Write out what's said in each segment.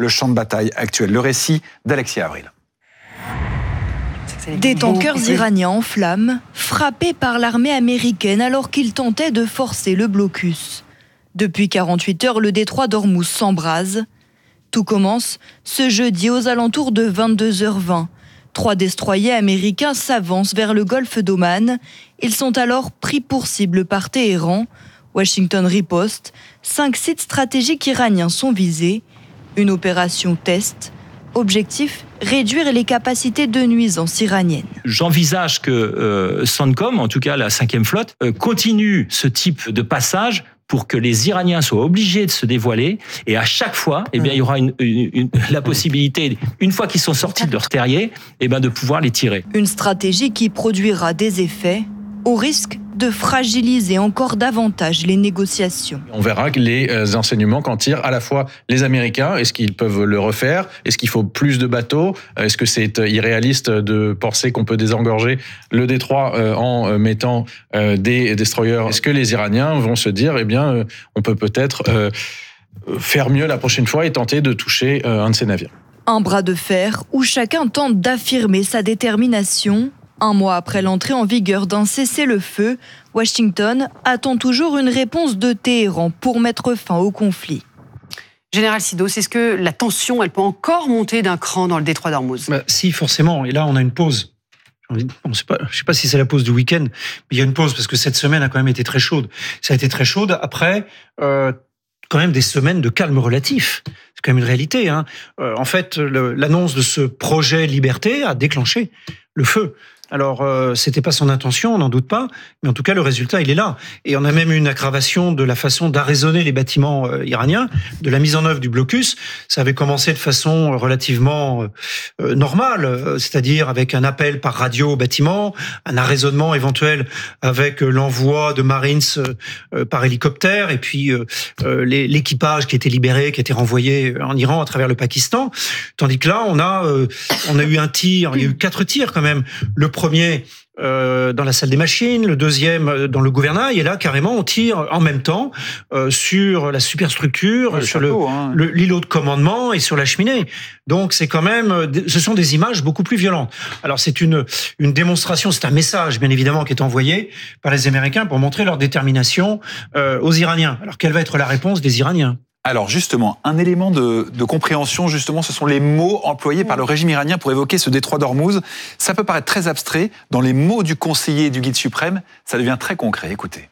le champ de bataille actuel. Le récit d'Alexia Avril. Des tankers iraniens en flammes, frappés par l'armée américaine alors qu'ils tentaient de forcer le blocus. Depuis 48 heures, le détroit d'Ormuz s'embrase. Tout commence ce jeudi aux alentours de 22h20. 3 destroyers américains s'avancent vers le golfe d'Oman. Ils sont alors pris pour cible par Téhéran. Washington riposte. 5 sites stratégiques iraniens sont visés. Une opération test. Objectif, réduire les capacités de nuisance iraniennes. J'envisage que CENTCOM, en tout cas la 5e flotte, continue ce type de passage pour que les Iraniens soient obligés de se dévoiler. Et à chaque fois, il y aura la possibilité, une fois qu'ils sont sortis de leur terrier, de pouvoir les tirer. Une stratégie qui produira des effets au risque de fragiliser encore davantage les négociations. On verra les enseignements qu'en tirent à la fois les Américains. Est-ce qu'ils peuvent le refaire ? Est-ce qu'il faut plus de bateaux ? Est-ce que c'est irréaliste de penser qu'on peut désengorger le détroit en mettant des destroyers ? Est-ce que les Iraniens vont se dire, on peut peut-être faire mieux la prochaine fois et tenter de toucher un de ces navires ? Un bras de fer où chacun tente d'affirmer sa détermination. 1 mois après l'entrée en vigueur d'un cessez-le-feu, Washington attend toujours une réponse de Téhéran pour mettre fin au conflit. Général Sidos, est-ce que la tension, elle peut encore monter d'un cran dans le détroit d'Ormuz ? Si, forcément. Et là, on a une pause. Je ne sais pas si c'est la pause du week-end, mais il y a une pause parce que cette semaine a quand même été très chaude. Ça a été très chaude après quand même des semaines de calme relatif. C'est quand même une réalité. En fait, l'annonce de ce projet Liberté a déclenché le feu. Alors, c'était pas son intention, on n'en doute pas, mais en tout cas, le résultat, il est là. Et on a même eu une aggravation de la façon d'arraisonner les bâtiments iraniens, de la mise en œuvre du blocus. Ça avait commencé de façon relativement normale, c'est-à-dire avec un appel par radio au bâtiment, un arraisonnement éventuel avec l'envoi de Marines par hélicoptère, et puis l'équipage qui était libéré, qui était renvoyé en Iran à travers le Pakistan. Tandis que là, on a eu un tir, il y a eu 4 tirs quand même. Le premier dans la salle des machines, le deuxième dans le gouvernail, et là carrément on tire en même temps sur la superstructure, sur l'îlot de commandement et sur la cheminée. Donc c'est quand même, ce sont des images beaucoup plus violentes. Alors c'est une démonstration, c'est un message bien évidemment qui est envoyé par les Américains pour montrer leur détermination aux Iraniens. Alors quelle va être la réponse des Iraniens ? Alors justement, un élément de compréhension, justement, ce sont les mots employés par le régime iranien pour évoquer ce détroit d'Ormuz. Ça peut paraître très abstrait. Dans les mots du conseiller et du guide suprême, ça devient très concret. Écoutez.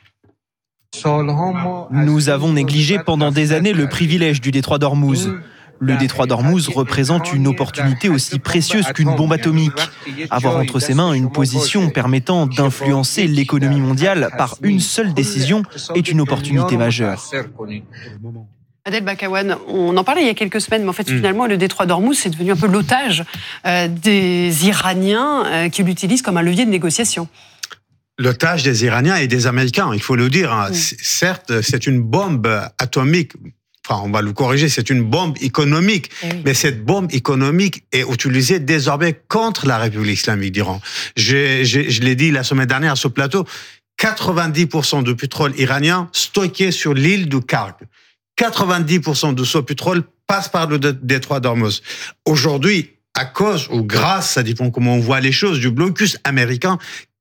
Nous avons négligé pendant des années le privilège du détroit d'Ormuz. Le détroit d'Ormuz représente une opportunité aussi précieuse qu'une bombe atomique. Avoir entre ses mains une position permettant d'influencer l'économie mondiale par une seule décision est une opportunité majeure. Adel Bakawan, on en parlait il y a quelques semaines, mais en fait, finalement, le détroit d'Ormuz, c'est devenu un peu l'otage des Iraniens qui l'utilisent comme un levier de négociation. L'otage des Iraniens et des Américains, il faut le dire. Certes, c'est une bombe atomique. Enfin, on va le corriger, c'est une bombe économique. Mais cette bombe économique est utilisée désormais contre la République islamique d'Iran. Je l'ai dit la semaine dernière sur ce plateau, 90% du pétrole iranien stocké sur l'île du Karg. 90% de ce pétrole passe par le détroit d'Ormuz. Aujourd'hui, à cause ou grâce, ça dépend comment on voit les choses, du blocus américain,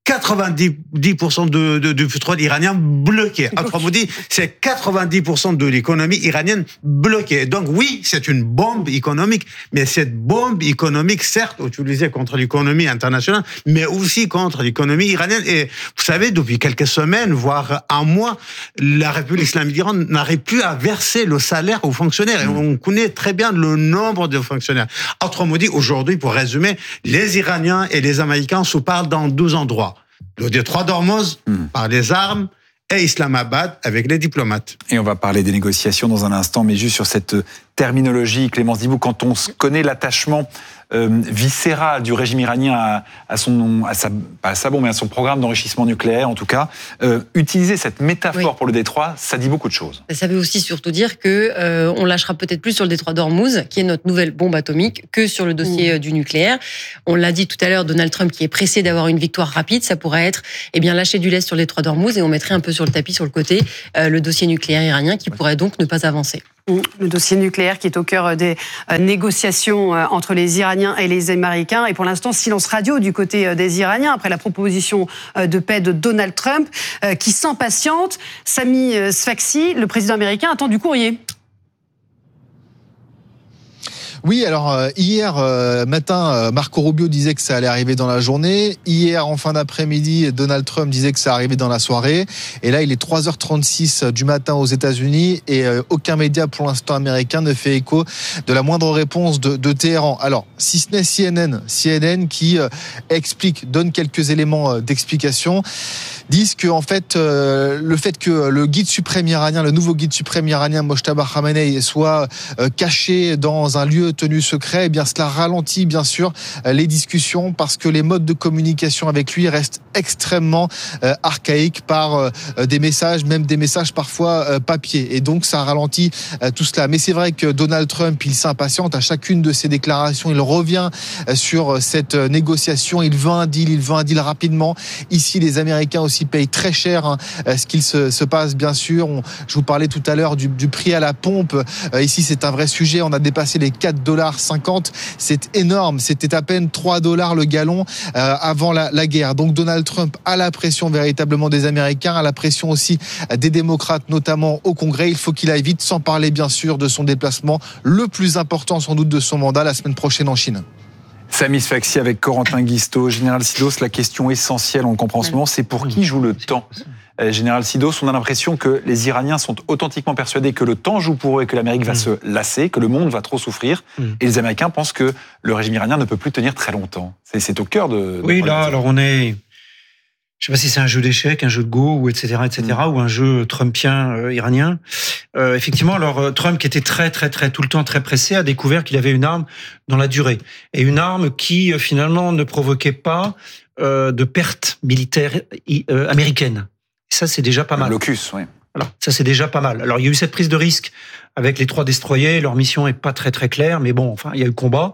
90% du pétrole iranien bloqué. Autrement dit, c'est 90% de l'économie iranienne bloquée. Donc oui, c'est une bombe économique, mais cette bombe économique, certes, utilisée contre l'économie internationale, mais aussi contre l'économie iranienne. Et vous savez, depuis quelques semaines, voire un mois, la République islamique d'Iran n'arrive plus à verser le salaire aux fonctionnaires. Et on connaît très bien le nombre de fonctionnaires. Autrement dit, aujourd'hui, pour résumer, les Iraniens et les Américains se parlent dans 12 endroits. Le détroit d'Ormuz par les armes et Islamabad avec les diplomates. Et on va parler des négociations dans un instant, mais juste sur cette terminologie, Clémence Dibou, quand on connaît l'attachement viscéral du régime iranien à son programme d'enrichissement nucléaire, en tout cas, utiliser cette métaphore pour le détroit, ça dit beaucoup de choses. Ça veut aussi surtout dire que on lâchera peut-être plus sur le détroit d'Ormuz, qui est notre nouvelle bombe atomique, que sur le dossier du nucléaire. On l'a dit tout à l'heure, Donald Trump qui est pressé d'avoir une victoire rapide, ça pourrait être lâcher du lest sur le détroit d'Ormuz et on mettrait un peu sur le tapis, sur le côté, le dossier nucléaire iranien qui pourrait donc ne pas avancer. Le dossier nucléaire qui est au cœur des négociations entre les Iraniens et les Américains. Et pour l'instant, silence radio du côté des Iraniens après la proposition de paix de Donald Trump qui s'impatiente. Sami Sfaxi, le président américain, attend du courrier. Oui, alors hier matin, Marco Rubio disait que ça allait arriver dans la journée. Hier, en fin d'après-midi, Donald Trump disait que ça arrivait dans la soirée. Et là, il est 3h36 du matin aux États-Unis et aucun média pour l'instant américain ne fait écho de la moindre réponse de Téhéran. Alors, si ce n'est CNN qui donne quelques éléments d'explication, disent que en fait, le fait que le guide suprême iranien, le nouveau guide suprême iranien Mojtaba Khamenei soit caché dans un lieu tenu secret, eh bien cela ralentit bien sûr les discussions parce que les modes de communication avec lui restent extrêmement archaïques par des messages, même des messages parfois papier. Et donc ça ralentit tout cela. Mais c'est vrai que Donald Trump, il s'impatiente à chacune de ses déclarations. Il revient sur cette négociation. Il veut un deal rapidement. Ici, les Américains aussi payent très cher ce qu'il se passe, bien sûr. Je vous parlais tout à l'heure du prix à la pompe. Ici, c'est un vrai sujet. On a dépassé les $4,50. C'est énorme. C'était à peine $3 le gallon avant la guerre. Donc Donald Trump a la pression véritablement des Américains, a la pression aussi des démocrates, notamment au Congrès. Il faut qu'il aille vite, sans parler bien sûr de son déplacement le plus important sans doute de son mandat la semaine prochaine en Chine. Sami Sfaxi avec Corentin Guistaud. Général Sidos, la question essentielle, on le comprend en ce moment, c'est pour qui joue le temps ? Général Sidos, on a l'impression que les Iraniens sont authentiquement persuadés que le temps joue pour eux et que l'Amérique va se lasser, que le monde va trop souffrir. Et les Américains pensent que le régime iranien ne peut plus tenir très longtemps. C'est au cœur de... Oui, là, alors on est... Je ne sais pas si c'est un jeu d'échecs, un jeu de Go, ou etc., ou un jeu trumpien iranien. Effectivement, alors Trump, qui était très tout le temps très pressé, a découvert qu'il avait une arme dans la durée et une arme qui finalement ne provoquait pas de pertes militaires américaines. Et ça, c'est déjà pas mal. Blocus, oui. Voilà, ça c'est déjà pas mal. Alors il y a eu cette prise de risque avec les 3 destroyers. Leur mission est pas très claire, mais bon, enfin il y a eu combat.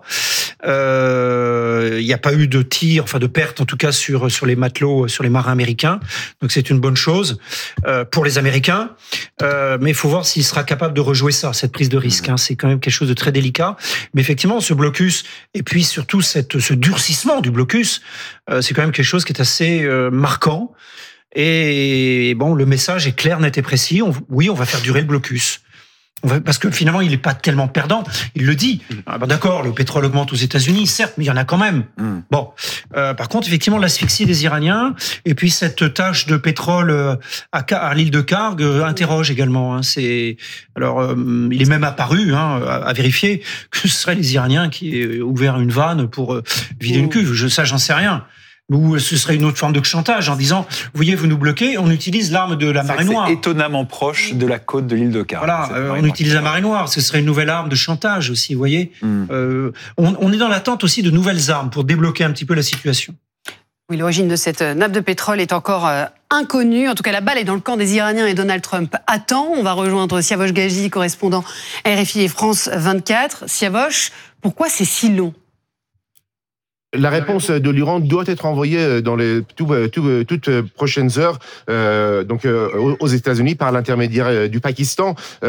Il n'y a pas eu de tir, enfin de perte en tout cas sur les matelots, sur les marins américains. Donc c'est une bonne chose pour les Américains. Mais il faut voir s'il sera capable de rejouer ça, cette prise de risque. Hein. C'est quand même quelque chose de très délicat. Mais effectivement, ce blocus et puis surtout ce durcissement du blocus, c'est quand même quelque chose qui est assez marquant. Et bon, le message est clair, net et précis. Oui, on va faire durer le blocus. Parce que finalement, il n'est pas tellement perdant. Il le dit. Ah ben d'accord, le pétrole augmente aux États-Unis, certes, mais il y en a quand même. Bon, par contre, effectivement, l'asphyxie des Iraniens et puis cette tâche de pétrole à l'île de Karg interroge également. Hein. Alors, il est même apparu à vérifier que ce seraient les Iraniens qui aient ouvert une vanne pour vider une cuve. J'en sais rien. Ou ce serait une autre forme de chantage en disant, vous voyez, vous nous bloquez, on utilise l'arme de la marée noire. C'est étonnamment proche de la côte de l'île de Karg. Voilà, on utilise la marée noire. Ce serait une nouvelle arme de chantage aussi, vous voyez. On est dans l'attente aussi de nouvelles armes pour débloquer un petit peu la situation. Oui, l'origine de cette nappe de pétrole est encore inconnue. En tout cas, la balle est dans le camp des Iraniens et Donald Trump attend. On va rejoindre Siavosh Ghazi, correspondant RFI et France 24. Siavosh, pourquoi c'est si long ? La réponse de l'Iran doit être envoyée dans les toutes prochaines heures aux États-Unis par l'intermédiaire du Pakistan.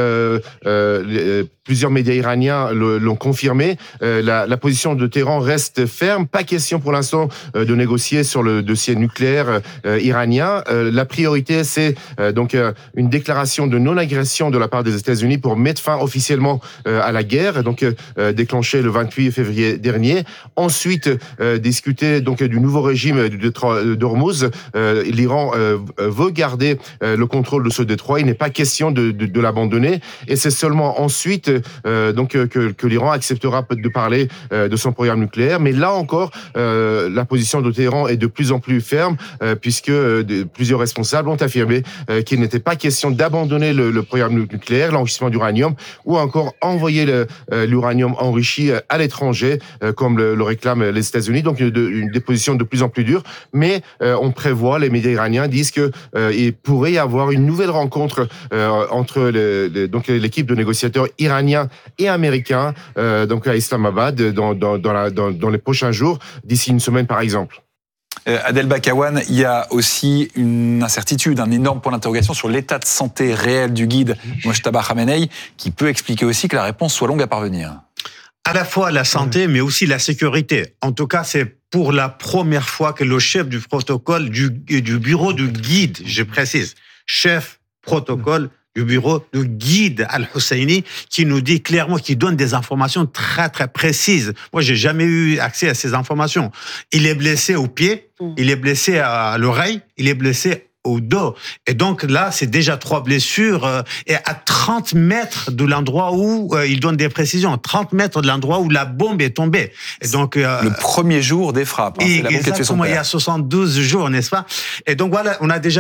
Plusieurs médias iraniens l'ont confirmé. La position de Téhéran reste ferme. Pas question pour l'instant de négocier sur le dossier nucléaire iranien. La priorité, c'est une déclaration de non-agression de la part des États-Unis pour mettre fin officiellement à la guerre, déclenchée le 28 février dernier. Ensuite, discuter du nouveau régime du détroit d'Ormuz. L'Iran veut garder le contrôle de ce détroit. Il n'est pas question de l'abandonner. Et c'est seulement ensuite que l'Iran acceptera de parler de son programme nucléaire. Mais là encore, la position de Téhéran est de plus en plus ferme puisque plusieurs responsables ont affirmé qu'il n'était pas question d'abandonner le programme nucléaire, l'enrichissement d'uranium, ou encore envoyer l'uranium enrichi à l'étranger, comme le réclament les États-Unis. Donc des positions de plus en plus dures. Mais on prévoit, les médias iraniens disent qu'il pourrait y avoir une nouvelle rencontre entre l'équipe de négociateurs iraniens et américains à Islamabad dans les prochains jours, d'ici une semaine par exemple. Adel Bakawan, il y a aussi une incertitude, un énorme point d'interrogation sur l'état de santé réel du guide Mojtaba Khamenei, qui peut expliquer aussi que la réponse soit longue à parvenir. À la fois la santé, mais aussi la sécurité. En tout cas, c'est pour la première fois que le chef du protocole du bureau du guide, je précise, chef protocole du bureau du guide Al-Husseini, qui nous dit clairement, qui donne des informations très, très précises. Moi, j'ai jamais eu accès à ces informations. Il est blessé au pied, il est blessé à l'oreille, il est blessé au dos. Et donc là, c'est déjà 3 blessures et à 30 mètres de l'endroit où il donne des précisions, 30 mètres de l'endroit où la bombe est tombée. Et donc le premier jour des frappes, c'est la bombe qui a tué son père. Il y a 72 jours, n'est-ce pas? Et donc voilà, on a déjà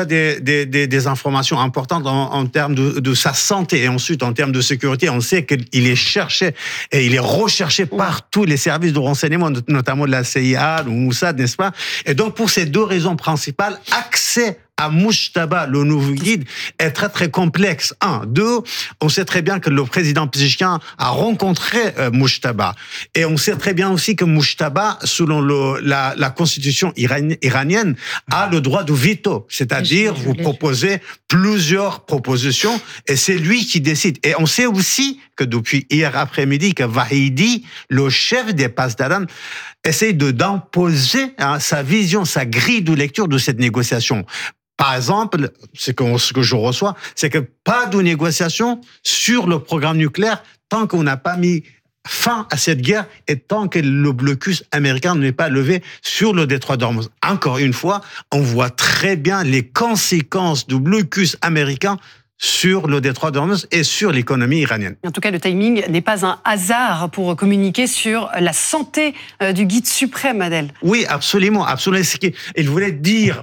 des informations importantes en termes de sa santé et ensuite en termes de sécurité. On sait qu'il est cherché et il est recherché par tous les services de renseignement, notamment de la CIA, du Mossad, n'est-ce pas? Et donc pour ces 2 raisons principales, accès à Mojtaba, le nouveau guide, est très très complexe. 1, 2, on sait très bien que le président Pezeshkian a rencontré Mojtaba. Et on sait très bien aussi que Mojtaba, selon la constitution iranienne, a le droit de veto. C'est-à-dire, vous proposez plusieurs propositions et c'est lui qui décide. Et on sait aussi que depuis hier après-midi, que Vahidi, le chef des Pasdaran, essaye d'imposer sa vision, sa grille de lecture de cette négociation. Par exemple, ce que je reçois, c'est que pas de négociation sur le programme nucléaire tant qu'on n'a pas mis fin à cette guerre et tant que le blocus américain n'est pas levé sur le détroit d'Ormuz. Encore une fois, on voit très bien les conséquences du blocus américain sur le détroit d'Ormuz et sur l'économie iranienne. En tout cas, le timing n'est pas un hasard pour communiquer sur la santé du guide suprême, Adel. Oui, absolument, absolument. Il voulait dire,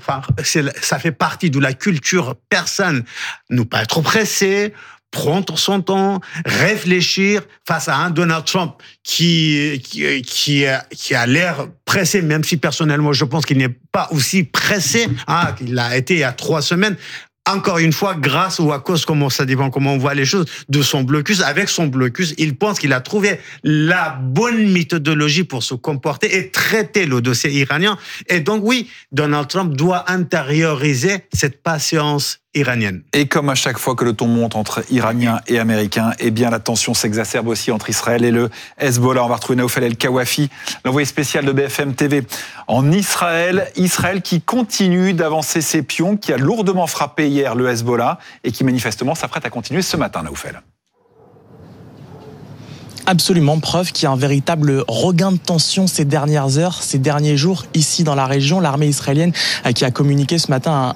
ça fait partie de la culture persane, ne pas être pressé, prendre son temps, réfléchir face à un Donald Trump qui a l'air pressé, même si personnellement je pense qu'il n'est pas aussi pressé qu'il l'a été il y a 3 semaines. Encore une fois, grâce ou à cause, ça dépend comment on voit les choses, de son blocus. Avec son blocus, il pense qu'il a trouvé la bonne méthodologie pour se comporter et traiter le dossier iranien. Et donc oui, Donald Trump doit intérioriser cette patience iranienne. Et comme à chaque fois que le ton monte entre Iraniens et Américains, eh bien la tension s'exacerbe aussi entre Israël et le Hezbollah. On va retrouver Naoufel El-Kawafi, l'envoyé spécial de BFM TV en Israël. Israël qui continue d'avancer ses pions, qui a lourdement frappé hier le Hezbollah et qui manifestement s'apprête à continuer ce matin, Naoufel. Absolument, preuve qu'il y a un véritable regain de tension ces dernières heures, ces derniers jours ici dans la région. L'armée israélienne qui a communiqué ce matin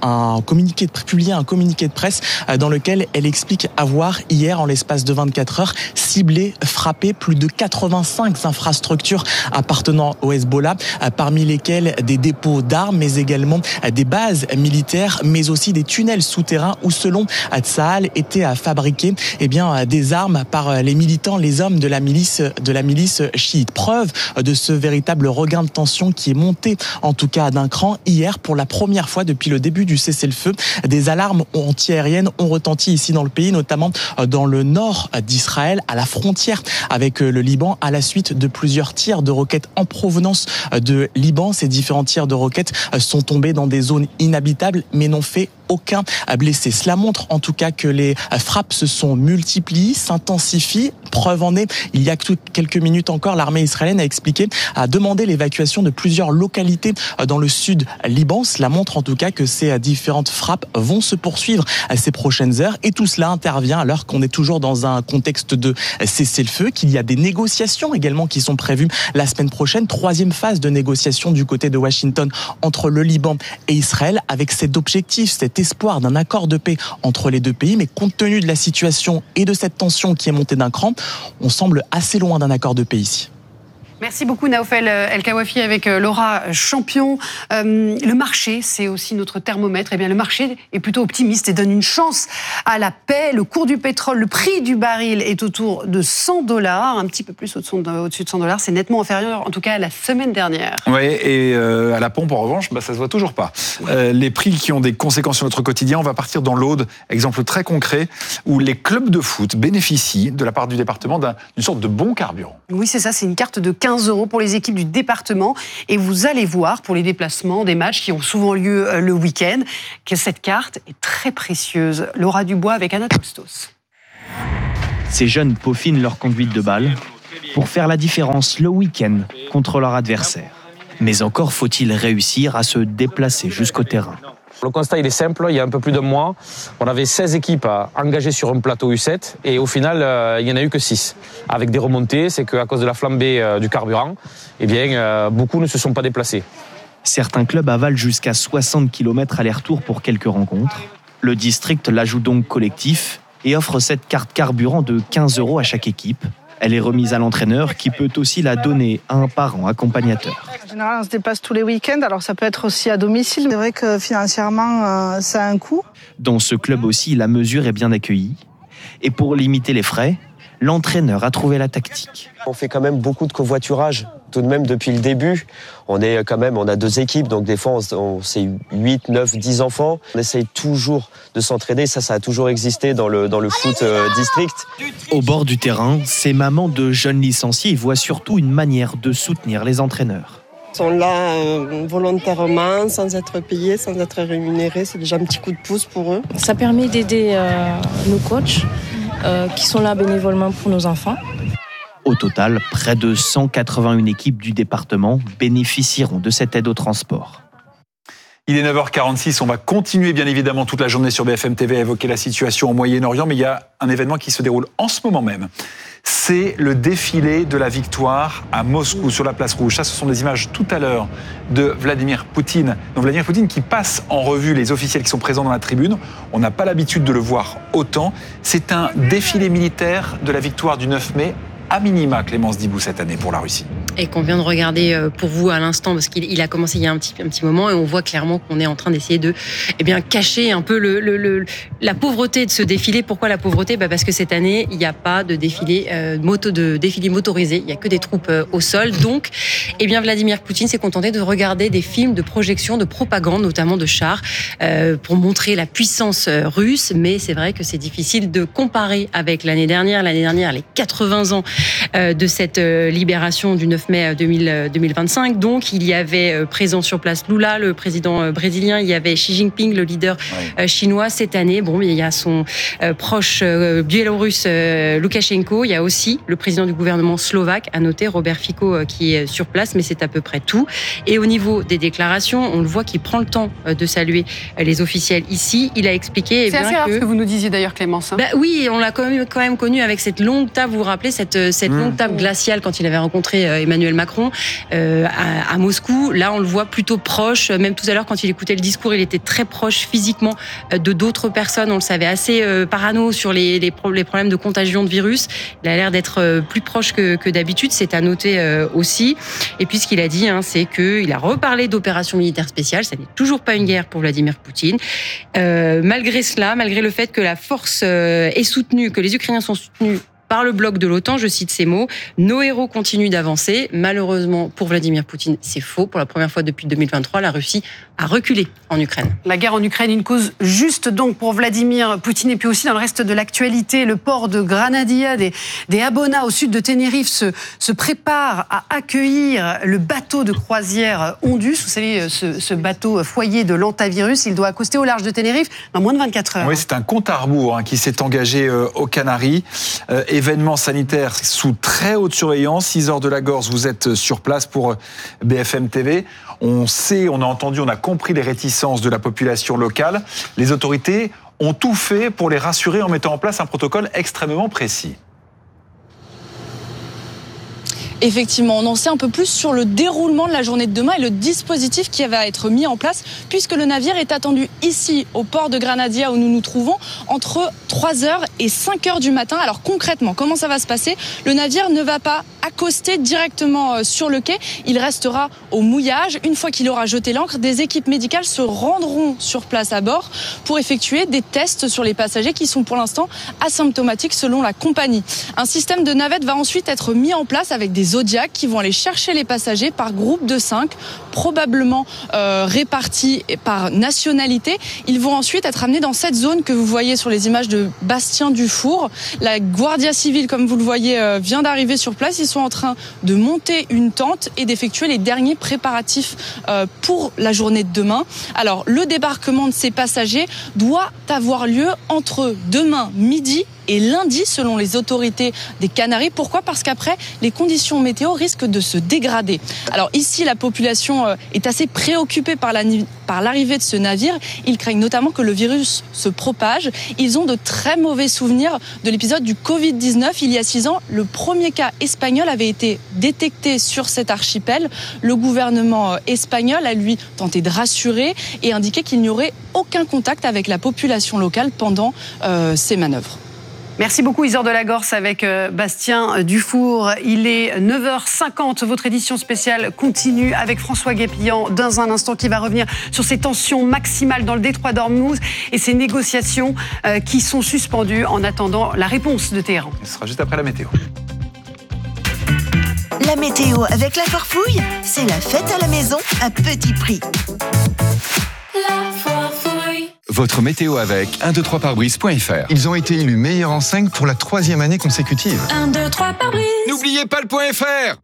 publié un communiqué de presse dans lequel elle explique avoir hier, en l'espace de 24 heures, ciblé, frappé plus de 85 infrastructures appartenant au Hezbollah, parmi lesquelles des dépôts d'armes, mais également des bases militaires, mais aussi des tunnels souterrains où, selon Tsahal, étaient fabriquées des armes par les militants, les hommes de la milice chiite. Preuve de ce véritable regain de tension qui est monté, en tout cas d'un cran. Hier, pour la première fois depuis le début du cessez-le-feu, des alarmes antiaériennes ont retenti ici dans le pays, notamment dans le nord d'Israël, à la frontière avec le Liban, à la suite de plusieurs tirs de roquettes en provenance de Liban. Ces différents tirs de roquettes sont tombés dans des zones inhabitables, mais n'ont fait aucun blessé. Cela montre en tout cas que les frappes se sont multipliées, s'intensifient. Preuve en est, il y a quelques minutes encore, l'armée israélienne a demandé l'évacuation de plusieurs localités dans le sud Liban. Cela montre en tout cas que ces différentes frappes vont se poursuivre ces prochaines heures. Et tout cela intervient alors qu'on est toujours dans un contexte de cessez-le-feu, qu'il y a des négociations également qui sont prévues la semaine prochaine. 3e phase de négociation du côté de Washington entre le Liban et Israël, avec cet objectif, cet espoir d'un accord de paix entre les 2 pays. Mais compte tenu de la situation et de cette tension qui est montée d'un cran, on semble assez loin d'un accord de paix ici. Merci beaucoup Naoufel El-Kawafi avec Laura Champion. Le marché, c'est aussi notre thermomètre. Eh bien, le marché est plutôt optimiste et donne une chance à la paix. Le cours du pétrole, le prix du baril est autour de $100, un petit peu plus au-dessus de $100. C'est nettement inférieur, en tout cas, à la semaine dernière. Oui, et à la pompe, en revanche, ça se voit toujours pas. Les prix qui ont des conséquences sur notre quotidien, on va partir dans l'Aude. Exemple très concret, où les clubs de foot bénéficient, de la part du département, d'une sorte de bon carburant. Oui, c'est ça, c'est une carte de 15 € pour les équipes du département. Et vous allez voir, pour les déplacements des matchs qui ont souvent lieu le week-end, que cette carte est très précieuse. Laura Dubois avec Anna Tolstos. Ces jeunes peaufinent leur conduite de balle pour faire la différence le week-end contre leur adversaire. Mais encore faut-il réussir à se déplacer jusqu'au terrain. Le constat il est simple, il y a un peu plus d'un mois, on avait 16 équipes engagées sur un plateau U7 et au final il n'y en a eu que 6. Avec des remontées, c'est qu'à cause de la flambée du carburant, beaucoup ne se sont pas déplacés. Certains clubs avalent jusqu'à 60 km aller-retour pour quelques rencontres. Le district la joue donc collectif et offre cette carte carburant de 15 € à chaque équipe. Elle est remise à l'entraîneur qui peut aussi la donner à un parent accompagnateur. En général, on se déplace tous les week-ends, alors ça peut être aussi à domicile. C'est vrai que financièrement, ça a un coût. Dans ce club aussi, la mesure est bien accueillie. Et pour limiter les frais, l'entraîneur a trouvé la tactique. On fait quand même beaucoup de covoiturage, tout de même depuis le début. On a 2 équipes, donc des fois c'est 8, 9, 10 enfants. On essaye toujours de s'entraider, ça a toujours existé dans le foot district. Au bord du terrain, ces mamans de jeunes licenciés voient surtout une manière de soutenir les entraîneurs. Ils sont là volontairement, sans être payés, sans être rémunérés. C'est déjà un petit coup de pouce pour eux. Ça permet d'aider nos coachs qui sont là bénévolement pour nos enfants. Au total, près de 181 équipes du département bénéficieront de cette aide au transport. Il est 9h46, on va continuer bien évidemment toute la journée sur BFM TV à évoquer la situation au Moyen-Orient, mais il y a un événement qui se déroule en ce moment même. C'est le défilé de la victoire à Moscou, sur la place rouge. Ça, ce sont des images tout à l'heure de Vladimir Poutine. Donc Vladimir Poutine qui passe en revue les officiels qui sont présents dans la tribune. On n'a pas l'habitude de le voir autant. C'est un défilé militaire de la victoire du 9 mai, à minima, Clémence Dibou, cette année pour la Russie. Et qu'on vient de regarder pour vous à l'instant, parce qu'il a commencé il y a un petit moment, et on voit clairement qu'on est en train d'essayer de cacher un peu la pauvreté de ce défilé. Pourquoi la pauvreté ? Parce que cette année, il n'y a pas de défilé motorisé, il n'y a que des troupes au sol. Donc, Vladimir Poutine s'est contenté de regarder des films de projection, de propagande, notamment de chars, pour montrer la puissance russe. Mais c'est vrai que c'est difficile de comparer avec l'année dernière, les 80 ans de cette libération du 9 mai 2025. Donc, il y avait présent sur place Lula, le président brésilien, il y avait Xi Jinping, le leader chinois. Cette année, il y a son proche biélorusse Loukachenko, il y a aussi le président du gouvernement slovaque, à noter, Robert Fico, qui est sur place, mais c'est à peu près tout. Et au niveau des déclarations, on le voit qu'il prend le temps de saluer les officiels ici. Il a expliqué... C'est assez rare ce que vous nous disiez d'ailleurs, Clémence. Oui, on l'a quand même connu avec cette longue table, vous vous rappelez, cette longue table glaciale quand il avait rencontré Emmanuel Macron à Moscou. Là, on le voit plutôt proche. Même tout à l'heure, quand il écoutait le discours, il était très proche physiquement de d'autres personnes. On le savait, assez parano sur les problèmes de contagion de virus. Il a l'air d'être plus proche que d'habitude. C'est à noter aussi. Et puis, ce qu'il a dit, c'est qu'il a reparlé d'opération militaire spéciale. Ça n'est toujours pas une guerre pour Vladimir Poutine. Malgré cela, malgré le fait que la force est soutenue, que les Ukrainiens sont soutenus par le bloc de l'OTAN, je cite ces mots, « Nos héros continuent d'avancer. Malheureusement, pour Vladimir Poutine, c'est faux. Pour la première fois depuis 2023, la Russie a reculé en Ukraine. » La guerre en Ukraine, une cause juste donc pour Vladimir Poutine. Et puis aussi dans le reste de l'actualité, le port de Granadia, des Abona au sud de Tenerife se prépare à accueillir le bateau de croisière Ondus. Vous savez, ce bateau foyer de l'antavirus, il doit accoster au large de Tenerife dans moins de 24 heures. Oui, c'est un compte à rebours qui s'est engagé aux Canaries. Événement sanitaire sous très haute surveillance. 6 heures de la Gorse, vous êtes sur place pour BFM TV. On a entendu, on a compris les réticences de la population locale. Les autorités ont tout fait pour les rassurer en mettant en place un protocole extrêmement précis. Effectivement, on en sait un peu plus sur le déroulement de la journée de demain et le dispositif qui va être mis en place, puisque le navire est attendu ici, au port de Granadia, où nous nous trouvons, entre 3h et 5h du matin. Alors concrètement, comment ça va se passer ? Le navire ne va pas accoster directement sur le quai, il restera au mouillage. Une fois qu'il aura jeté l'ancre, des équipes médicales se rendront sur place à bord pour effectuer des tests sur les passagers qui sont pour l'instant asymptomatiques selon la compagnie. Un système de navette va ensuite être mis en place avec des Zodiac qui vont aller chercher les passagers par groupe de 5, probablement répartis par nationalité. Ils vont ensuite être amenés dans cette zone que vous voyez sur les images de Bastien-Dufour. La Guardia Civile, comme vous le voyez, vient d'arriver sur place. Ils sont sont en train de monter une tente et d'effectuer les derniers préparatifs pour la journée de demain. Alors, le débarquement de ces passagers doit avoir lieu entre demain midi et lundi, selon les autorités des Canaries. Pourquoi ? Parce qu'après, les conditions météo risquent de se dégrader. Alors ici, la population est assez préoccupée par l'arrivée de ce navire. Ils craignent notamment que le virus se propage. Ils ont de très mauvais souvenirs de l'épisode du Covid-19. Il y a 6 ans, le premier cas espagnol avait été détecté sur cet archipel. Le gouvernement espagnol a, lui, tenté de rassurer et indiqué qu'il n'y aurait aucun contact avec la population locale pendant ces manœuvres. Merci beaucoup Isor de Lagorce avec Bastien Dufour. Il est 9h50. Votre édition spéciale continue avec François Guépillan dans un instant qui va revenir sur ces tensions maximales dans le détroit d'Ormuz et ces négociations qui sont suspendues en attendant la réponse de Téhéran. Ce sera juste après la météo. La météo avec la Farfouille, c'est la fête à la maison à petit prix. La Farfouille. Votre météo avec 123parbrise.fr. Ils ont été élus meilleurs en 5 pour la 3e année consécutive. 1, 2, 3 pare-brise. N'oubliez pas le .fr.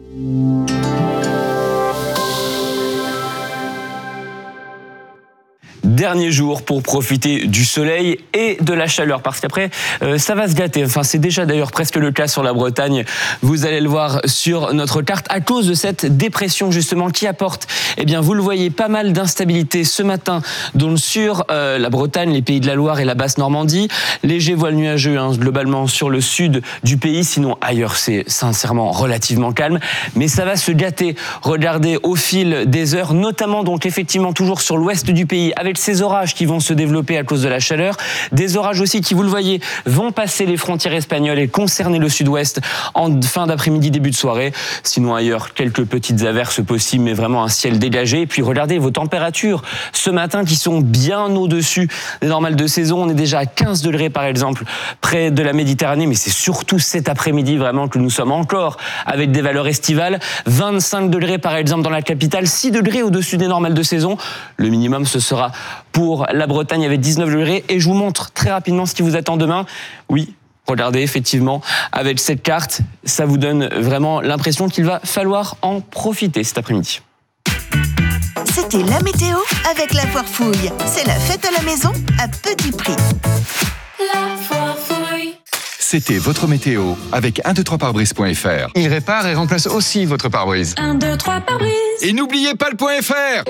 Dernier jour pour profiter du soleil et de la chaleur, parce qu'après ça va se gâter. Enfin, c'est déjà d'ailleurs presque le cas sur la Bretagne. Vous allez le voir sur notre carte à cause de cette dépression justement qui apporte, eh bien vous le voyez, pas mal d'instabilité ce matin, donc sur la Bretagne, les Pays de la Loire et la basse Normandie. Léger voile nuageux globalement sur le sud du pays, sinon ailleurs c'est sincèrement relativement calme, mais ça va se gâter. Regardez au fil des heures, notamment donc effectivement toujours sur l'ouest du pays, avec ces orages qui vont se développer à cause de la chaleur, des orages aussi qui, vous le voyez, vont passer les frontières espagnoles et concerner le sud-ouest en fin d'après-midi, début de soirée. Sinon ailleurs, quelques petites averses possibles, mais vraiment un ciel dégagé. Et puis regardez vos températures ce matin qui sont bien au-dessus des normales de saison. On est déjà à 15 degrés par exemple près de la Méditerranée, mais c'est surtout cet après-midi vraiment que nous sommes encore avec des valeurs estivales. 25 degrés par exemple dans la capitale, 6 degrés au-dessus des normales de saison. Le minimum ce sera pour la Bretagne avec 19 degrés. Et je vous montre très rapidement ce qui vous attend demain. Oui, regardez, effectivement, avec cette carte, ça vous donne vraiment l'impression qu'il va falloir en profiter cet après-midi. C'était la météo avec la Farfouille. C'est la fête à la maison à petit prix. La Farfouille. C'était votre météo avec 123parbrise.fr. Il répare et remplace aussi votre pare-brise. 1, 2, 3 pare-brise. Et n'oubliez pas le .fr.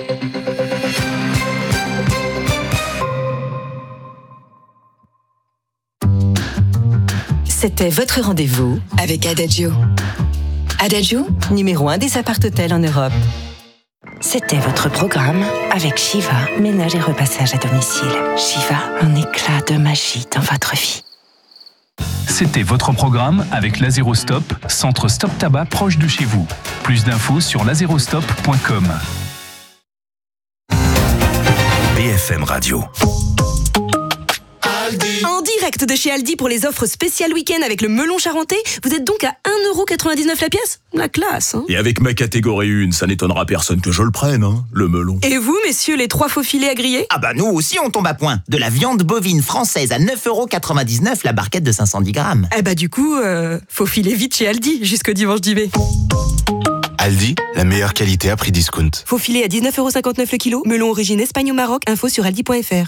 C'était votre rendez-vous avec Adagio. Adagio, numéro 1 des appart-hôtels en Europe. C'était votre programme avec Shiva, ménage et repassage à domicile. Shiva, un éclat de magie dans votre vie. C'était votre programme avec Lazerostop, centre stop tabac proche de chez vous. Plus d'infos sur lazerostop.com. BFM Radio. En direct de chez Aldi pour les offres spéciales week-end avec le melon charentais, vous êtes donc à 1,99€ la pièce ? La classe, hein ? Et avec ma catégorie 1, ça n'étonnera personne que je le prenne, hein, le melon. Et vous, messieurs, les 3 faux filets à griller ? Ah bah nous aussi on tombe à point. De la viande bovine française à 9,99€ la barquette de 510 grammes. Eh bah du coup, faut filer vite chez Aldi jusqu'au dimanche 10 mai. Aldi, la meilleure qualité à prix discount. Faut filer à 19,59€ le kilo, melon origine Espagne au Maroc, info sur aldi.fr.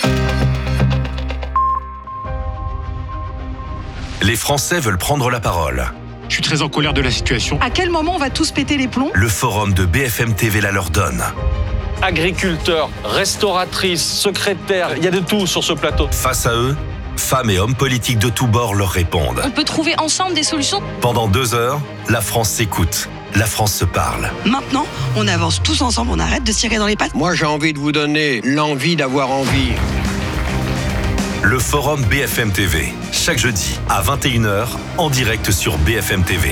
Les Français veulent prendre la parole. Je suis très en colère de la situation. À quel moment on va tous péter les plombs ? Le forum de BFM TV la leur donne. Agriculteurs, restauratrices, secrétaires, il y a de tout sur ce plateau. Face à eux, femmes et hommes politiques de tous bords leur répondent. On peut trouver ensemble des solutions ? Pendant 2 heures, la France s'écoute. La France se parle. Maintenant, on avance tous ensemble, on arrête de se tirer dans les pattes. Moi, j'ai envie de vous donner l'envie d'avoir envie. Le forum BFM TV, chaque jeudi à 21h, en direct sur BFM TV.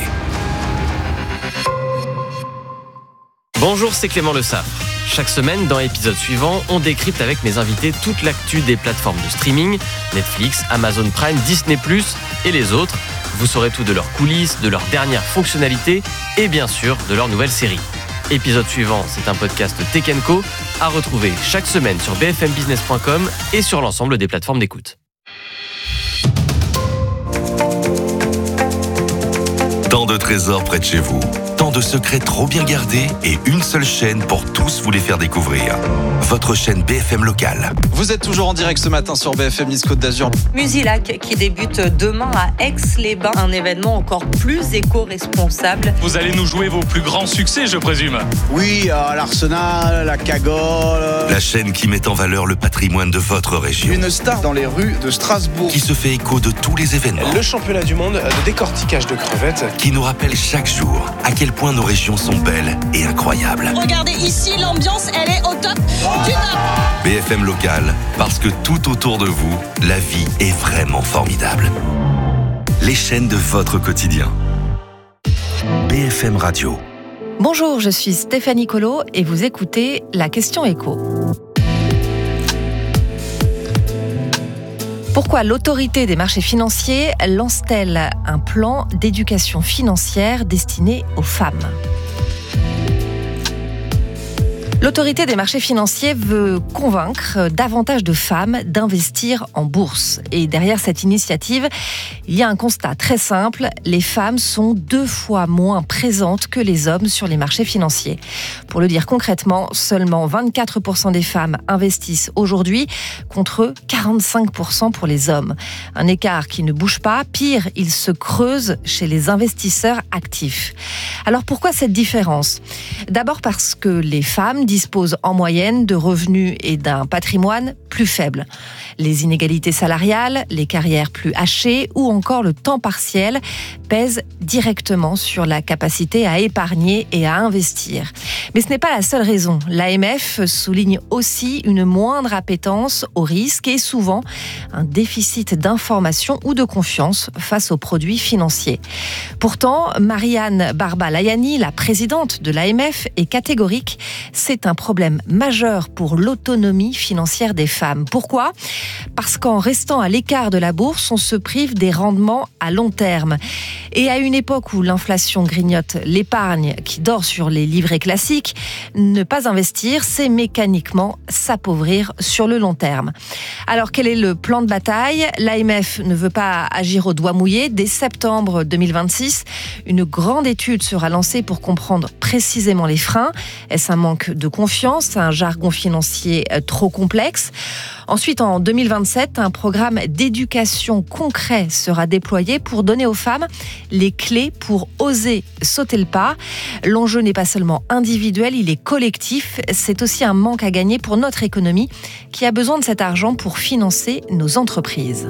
Bonjour, c'est Clément Le Saffre. Chaque semaine, dans l'épisode suivant, on décrypte avec mes invités toute l'actu des plateformes de streaming, Netflix, Amazon Prime, Disney+, et les autres. Vous saurez tout de leurs coulisses, de leurs dernières fonctionnalités et bien sûr de leurs nouvelles séries. Épisode suivant, c'est un podcast Tech & Co à retrouver chaque semaine sur bfmbusiness.com et sur l'ensemble des plateformes d'écoute. Tant de trésors près de chez vous, tant de secrets trop bien gardés et une seule chaîne pour tous vous les faire découvrir. Votre chaîne BFM locale. Vous êtes toujours en direct ce matin sur BFM Nice Côte d'Azur. Musilac qui débute demain à Aix-les-Bains, un événement encore plus éco-responsable. Vous allez nous jouer vos plus grands succès, je présume. Oui, l'Arsenal, la Cagole. La chaîne qui met en valeur le patrimoine de votre région. Une star dans les rues de Strasbourg. Qui se fait écho de tous les événements. Le championnat du monde de décortiquage de crevettes. Qui nous rappelle chaque jour à quel point nos régions sont belles et incroyables. Regardez ici, l'ambiance, elle est au top du top. BFM Local, parce que tout autour de vous, la vie est vraiment formidable. Les chaînes de votre quotidien. BFM Radio. Bonjour, je suis Stéphanie Colo et vous écoutez La Question Éco. Pourquoi l'autorité des marchés financiers lance-t-elle un plan d'éducation financière destiné aux femmes ? L'autorité des marchés financiers veut convaincre davantage de femmes d'investir en bourse. Et derrière cette initiative, il y a un constat très simple. Les femmes sont 2 fois moins présentes que les hommes sur les marchés financiers. Pour le dire concrètement, seulement 24% des femmes investissent aujourd'hui contre 45% pour les hommes. Un écart qui ne bouge pas. Pire, il se creuse chez les investisseurs actifs. Alors pourquoi cette différence ? D'abord parce que les femmes disposent en moyenne de revenus et d'un patrimoine plus faibles. Les inégalités salariales, les carrières plus hachées ou encore le temps partiel pèsent directement sur la capacité à épargner et à investir. Mais ce n'est pas la seule raison. L'AMF souligne aussi une moindre appétence au risque et souvent un déficit d'information ou de confiance face aux produits financiers. Pourtant, Marianne Barba-Layani, la présidente de l'AMF, est catégorique. C'est un problème majeur pour l'autonomie financière des femmes. Pourquoi ? Parce qu'en restant à l'écart de la bourse, on se prive des rendements à long terme. Et à une époque où l'inflation grignote l'épargne qui dort sur les livrets classiques, ne pas investir, c'est mécaniquement s'appauvrir sur le long terme. Alors quel est le plan de bataille ? L'AMF ne veut pas agir au doigt mouillé. Dès septembre 2026, une grande étude sera lancée pour comprendre précisément les freins. Est-ce un manque de confiance, un jargon financier trop complexe ? Ensuite, en 2027, un programme d'éducation concret sera déployé pour donner aux femmes les clés pour oser sauter le pas. L'enjeu n'est pas seulement individuel, il est collectif. C'est aussi un manque à gagner pour notre économie qui a besoin de cet argent pour financer nos entreprises.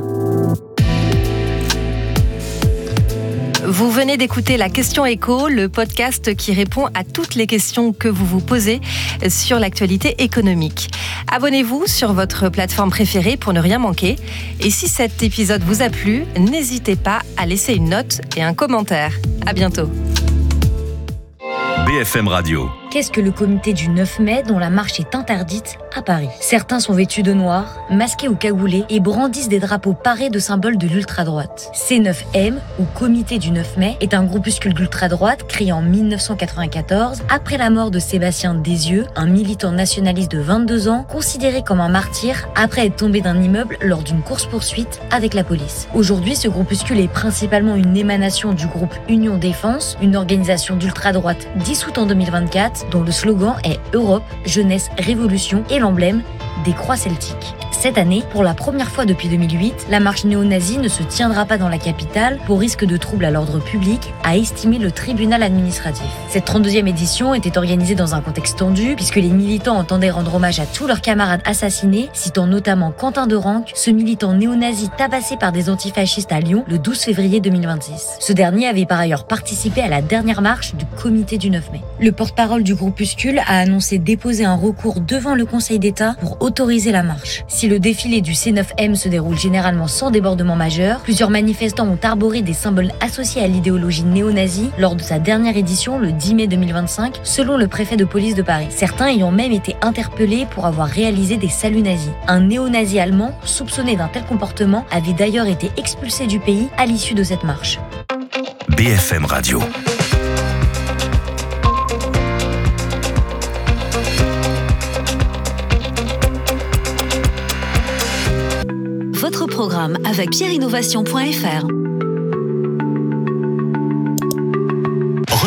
Vous venez d'écouter La Question Éco, le podcast qui répond à toutes les questions que vous vous posez sur l'actualité économique. Abonnez-vous sur votre plateforme préférée pour ne rien manquer. Et si cet épisode vous a plu, n'hésitez pas à laisser une note et un commentaire. À bientôt. BFM Radio. Qu'est-ce que le comité du 9 mai dont la marche est interdite à Paris ? Certains sont vêtus de noir, masqués ou cagoulés et brandissent des drapeaux parés de symboles de l'ultra-droite. C9M, ou Comité du 9 mai, est un groupuscule d'ultra-droite créé en 1994 après la mort de Sébastien Desieux, un militant nationaliste de 22 ans, considéré comme un martyr après être tombé d'un immeuble lors d'une course-poursuite avec la police. Aujourd'hui, ce groupuscule est principalement une émanation du groupe Union Défense, une organisation d'ultra-droite dissoute en 2024, dont le slogan est Europe, Jeunesse, Révolution et l'emblème des croix celtiques. Cette année, pour la première fois depuis 2008, la marche néo-nazie ne se tiendra pas dans la capitale pour risque de trouble à l'ordre public, a estimé le tribunal administratif. Cette 32e édition était organisée dans un contexte tendu puisque les militants entendaient rendre hommage à tous leurs camarades assassinés, citant notamment Quentin de Ranc, ce militant néo-nazi tabassé par des antifascistes à Lyon le 12 février 2026. Ce dernier avait par ailleurs participé à la dernière marche du comité du 9 mai. Le porte-parole du groupuscule a annoncé déposer un recours devant le Conseil d'État pour autoriser la marche. Si le défilé du C9M se déroule généralement sans débordement majeur, plusieurs manifestants ont arboré des symboles associés à l'idéologie néo-nazie lors de sa dernière édition le 10 mai 2025, selon le préfet de police de Paris. Certains ayant même été interpellés pour avoir réalisé des saluts nazis. Un néo-nazi allemand, soupçonné d'un tel comportement, avait d'ailleurs été expulsé du pays à l'issue de cette marche. BFM Radio. Votre programme avec pierreinnovation.fr.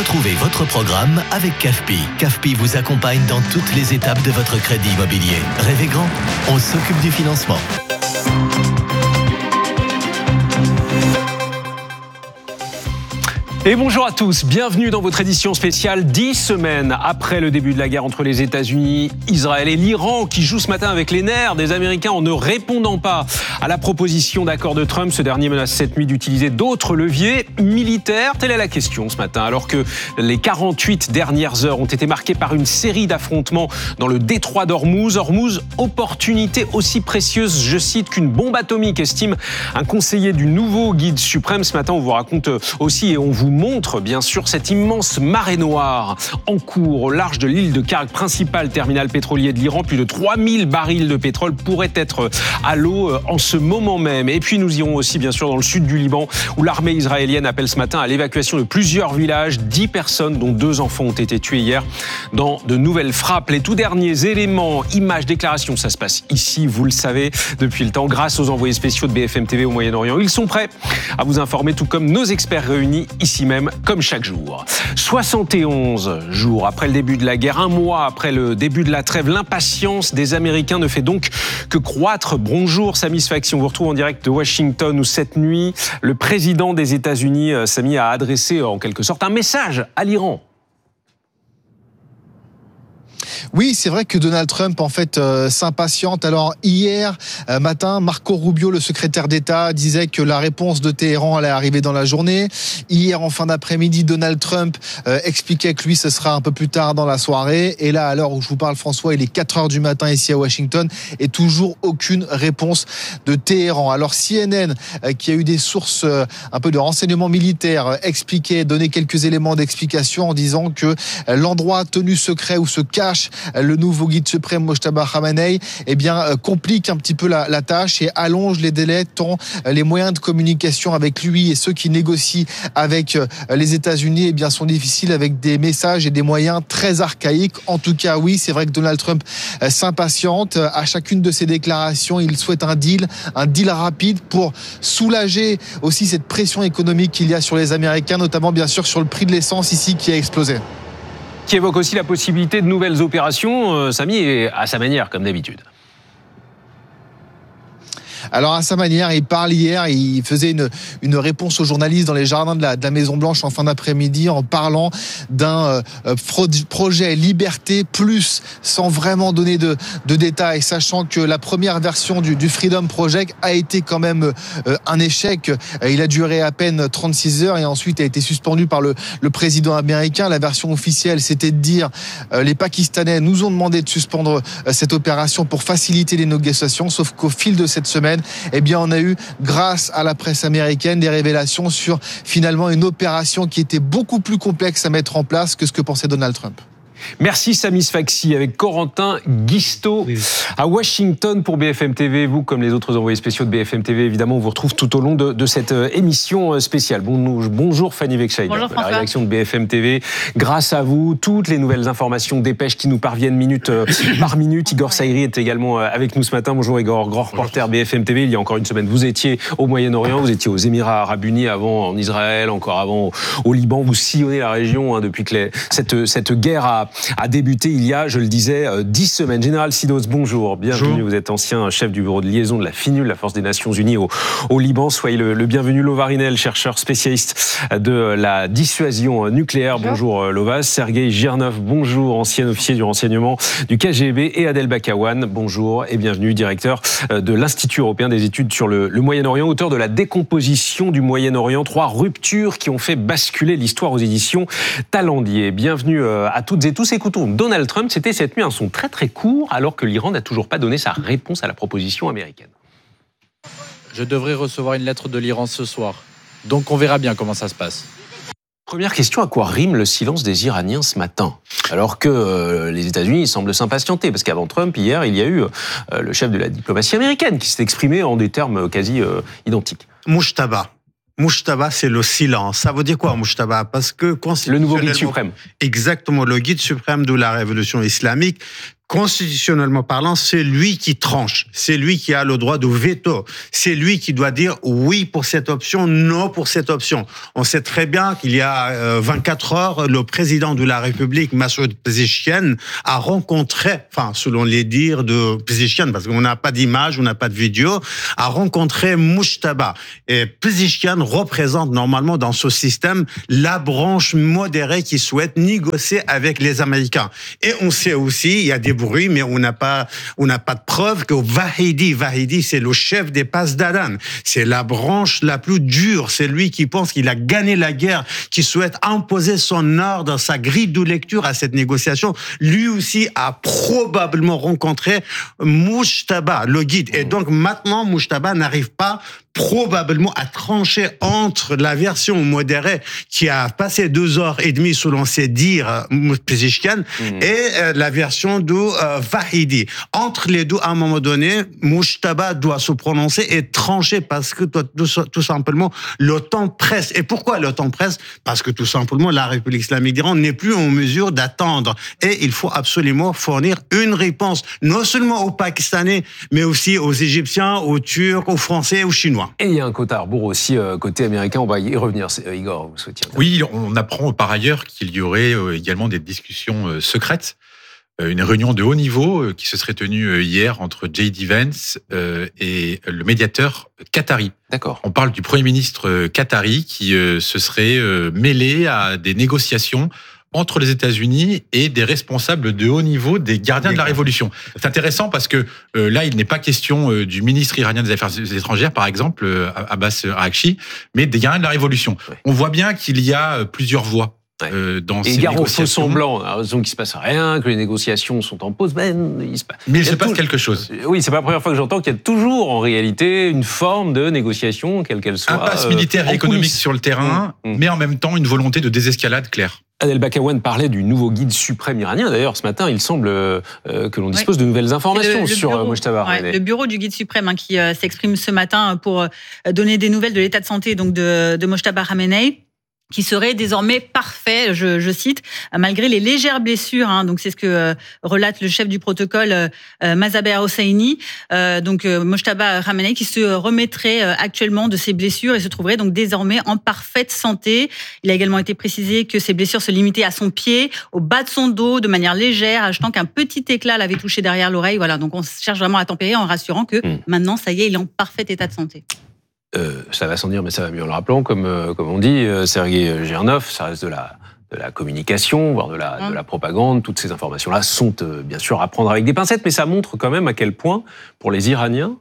Retrouvez votre programme avec CAFPI. CAFPI vous accompagne dans toutes les étapes de votre crédit immobilier. Rêvez grand, on s'occupe du financement. Et bonjour à tous, bienvenue dans votre édition spéciale 10 semaines après le début de la guerre entre les États-Unis, Israël et l'Iran qui joue ce matin avec les nerfs des Américains en ne répondant pas à la proposition d'accord de Trump. Ce dernier menace cette nuit d'utiliser d'autres leviers militaires. Telle est la question ce matin, alors que les 48 dernières heures ont été marquées par une série d'affrontements dans le détroit d'Ormuz. Ormuz, opportunité aussi précieuse, je cite, qu'une bombe atomique, estime un conseiller du nouveau guide suprême. Ce matin, on vous raconte aussi et on vous montre bien sûr cette immense marée noire en cours au large de l'île de Karg, principal terminal pétrolier de l'Iran. Plus de 3000 barils de pétrole pourraient être à l'eau en ce moment même. Et puis nous irons aussi bien sûr dans le sud du Liban où l'armée israélienne appelle ce matin à l'évacuation de plusieurs villages. 10 personnes dont 2 enfants ont été tués hier dans de nouvelles frappes. Les tout derniers éléments, images, déclarations, ça se passe ici, vous le savez, depuis le temps, grâce aux envoyés spéciaux de BFM TV au Moyen-Orient. Ils sont prêts à vous informer, tout comme nos experts réunis ici même, comme chaque jour. 71 jours après le début de la guerre, un mois après le début de la trêve, l'impatience des Américains ne fait donc que croître. Bonjour Sami Sfaxi, on vous retrouve en direct de Washington où cette nuit, le président des États-Unis, Sami, a adressé en quelque sorte un message à l'Iran. Oui, c'est vrai que Donald Trump, en fait, s'impatiente. Alors, hier matin, Marco Rubio, le secrétaire d'État, disait que la réponse de Téhéran allait arriver dans la journée. Hier, en fin d'après-midi, Donald Trump expliquait que lui, ce sera un peu plus tard dans la soirée. Et là, à l'heure où je vous parle, François, il est 4h du matin ici à Washington et toujours aucune réponse de Téhéran. Alors, CNN, qui a eu des sources un peu de renseignements militaires, expliquait, donnait quelques éléments d'explication en disant que l'endroit tenu secret où se cache le nouveau guide suprême Mojtaba Khamenei, eh bien, complique un petit peu la tâche et allonge les délais tant les moyens de communication avec lui et ceux qui négocient avec les États-Unis, eh bien, sont difficiles avec des messages et des moyens très archaïques. En tout cas, oui, c'est vrai que Donald Trump s'impatiente. À chacune de ses déclarations, il souhaite un deal rapide pour soulager aussi cette pression économique qu'il y a sur les Américains, notamment bien sûr sur le prix de l'essence ici qui a explosé. Qui évoque aussi la possibilité de nouvelles opérations, Sami, et à sa manière, comme d'habitude. Alors à sa manière, il parle hier, il faisait une réponse aux journalistes dans les jardins de la Maison-Blanche en fin d'après-midi en parlant d'un projet Liberté Plus, sans vraiment donner de détails, sachant que la première version du Freedom Project a été quand même un échec. Il a duré à peine 36 heures et ensuite a été suspendu par le président américain. La version officielle, c'était de dire les Pakistanais nous ont demandé de suspendre cette opération pour faciliter les négociations, sauf qu'au fil de cette semaine, eh bien, on a eu, grâce à la presse américaine, des révélations sur finalement une opération qui était beaucoup plus complexe à mettre en place que ce que pensait Donald Trump. Merci Sami Sfaxi avec Corentin Guisto à Washington pour BFM TV. Vous, comme les autres envoyés spéciaux de BFM TV, évidemment, on vous retrouve tout au long de cette émission spéciale. Bonjour Fanny Wegscheider de la rédaction de BFM TV. Grâce à vous, toutes les nouvelles informations, dépêches qui nous parviennent minute par minute. Igor Saïri est également avec nous ce matin. Bonjour Igor, grand reporter BFM TV. Il y a encore une semaine, vous étiez au Moyen-Orient, vous étiez aux Émirats Arabes Unis, avant en Israël, encore avant au Liban. Vous sillonnez la région depuis que cette guerre a débuté il y a, je le disais, 10 semaines. Général Sidos, bonjour, bienvenue. Bonjour. Vous êtes ancien chef du bureau de liaison de la FINUL, la Force des Nations Unies au Liban. Soyez le bienvenu. Lova Rinel, chercheur spécialiste de la dissuasion nucléaire. Bonjour Lova. Sergei Girnov, bonjour, ancien officier du renseignement du KGB. Et Adel Bakawan, bonjour et bienvenue, directeur de l'Institut européen des études sur le Moyen-Orient, auteur de la décomposition du Moyen-Orient, 3 ruptures qui ont fait basculer l'histoire aux éditions Talendier. Bienvenue à toutes et tous. Écoutons Donald Trump, c'était cette nuit un son très très court alors que l'Iran n'a toujours pas donné sa réponse à la proposition américaine. Je devrais recevoir une lettre de l'Iran ce soir, donc on verra bien comment ça se passe. Première question, à quoi rime le silence des Iraniens ce matin ? Alors que les États-Unis semblent s'impatienter, parce qu'avant Trump, hier, il y a eu le chef de la diplomatie américaine qui s'est exprimé en des termes quasi identiques. Mojtaba. Mojtaba, c'est le silence. Ça veut dire quoi, Mojtaba? Parce que le nouveau guide suprême. Exactement, le guide suprême de la révolution islamique. constitutionnellement parlant, c'est lui qui tranche. C'est lui qui a le droit de veto. C'est lui qui doit dire oui pour cette option, non pour cette option. On sait très bien qu'il y a 24 heures, le président de la République, Massoud Pezeshkian, a rencontré, selon les dires de Pezeshkian, parce qu'on n'a pas d'image, on n'a pas de vidéo, a rencontré Mujtaba. Et Pezeshkian représente normalement dans ce système la branche modérée qui souhaite négocier avec les Américains. Et on sait aussi, il y a des bruits, mais on n'a pas de preuve que Vahidi, c'est le chef des Pasdaran. C'est la branche la plus dure. C'est lui qui pense qu'il a gagné la guerre, qui souhaite imposer son ordre, sa grille de lecture à cette négociation. Lui aussi a probablement rencontré Mujtaba, le guide. Et donc maintenant, Mujtaba n'arrive pas probablement à trancher entre la version modérée qui a passé 2h30 selon ses dires Pezeshkian et la version de Vahidi. Entre les deux, à un moment donné, Mujtaba doit se prononcer et trancher parce que tout simplement le temps presse. Et pourquoi le temps presse? Parce que tout simplement la République islamique d'Iran n'est plus en mesure d'attendre et il faut absolument fournir une réponse non seulement aux Pakistanais mais aussi aux Égyptiens, aux Turcs, aux Français, aux Chinois. Et il y a un quota à rebours aussi côté américain, on va y revenir. Igor, vous souhaitiez. Oui, on apprend par ailleurs qu'il y aurait également des discussions secrètes. Une réunion de haut niveau qui se serait tenue hier entre J.D. Vance et le médiateur qatari. D'accord. On parle du Premier ministre qatari qui se serait mêlé à des négociations entre les États-Unis et des responsables de haut niveau des gardiens de la Révolution. C'est intéressant parce que là, il n'est pas question du ministre iranien des Affaires étrangères, par exemple, Abbas Araghchi, mais des gardiens de la Révolution. Ouais. On voit bien qu'il y a plusieurs voix. Dans ces négociations. Et semblant, à raison qu'il ne se passe rien, que les négociations sont en pause, mais il se passe quelque chose. Oui, c'est pas la première fois que j'entends qu'il y a toujours en réalité une forme de négociation, quelle qu'elle soit. Impasse militaire et économique sur le terrain, mais en même temps une volonté de désescalade claire. Adel Bakawan parlait du nouveau guide suprême iranien. D'ailleurs, ce matin, il semble que l'on dispose de nouvelles informations sur Mujtaba. Le bureau du guide suprême qui s'exprime ce matin pour donner des nouvelles de l'état de santé donc de Mujtaba Khamenei, qui serait désormais parfait, je cite, malgré les légères blessures. Donc c'est ce que relate le chef du protocole, Mazaber Hosseini. Donc Mujtaba Khamenei qui se remettrait actuellement de ses blessures et se trouverait donc désormais en parfaite santé. Il a également été précisé que ses blessures se limitaient à son pied, au bas de son dos, de manière légère, ajoutant qu'un petit éclat l'avait touché derrière l'oreille. Voilà, donc on cherche vraiment à tempérer en rassurant que maintenant, ça y est, il est en parfait état de santé. Ça va sans dire, mais ça va mieux en le rappelant, comme on dit, Sergei Girnov, ça reste de la communication, voire de la propagande. Toutes ces informations-là sont bien sûr à prendre avec des pincettes, mais ça montre quand même à quel point, pour les Iraniens,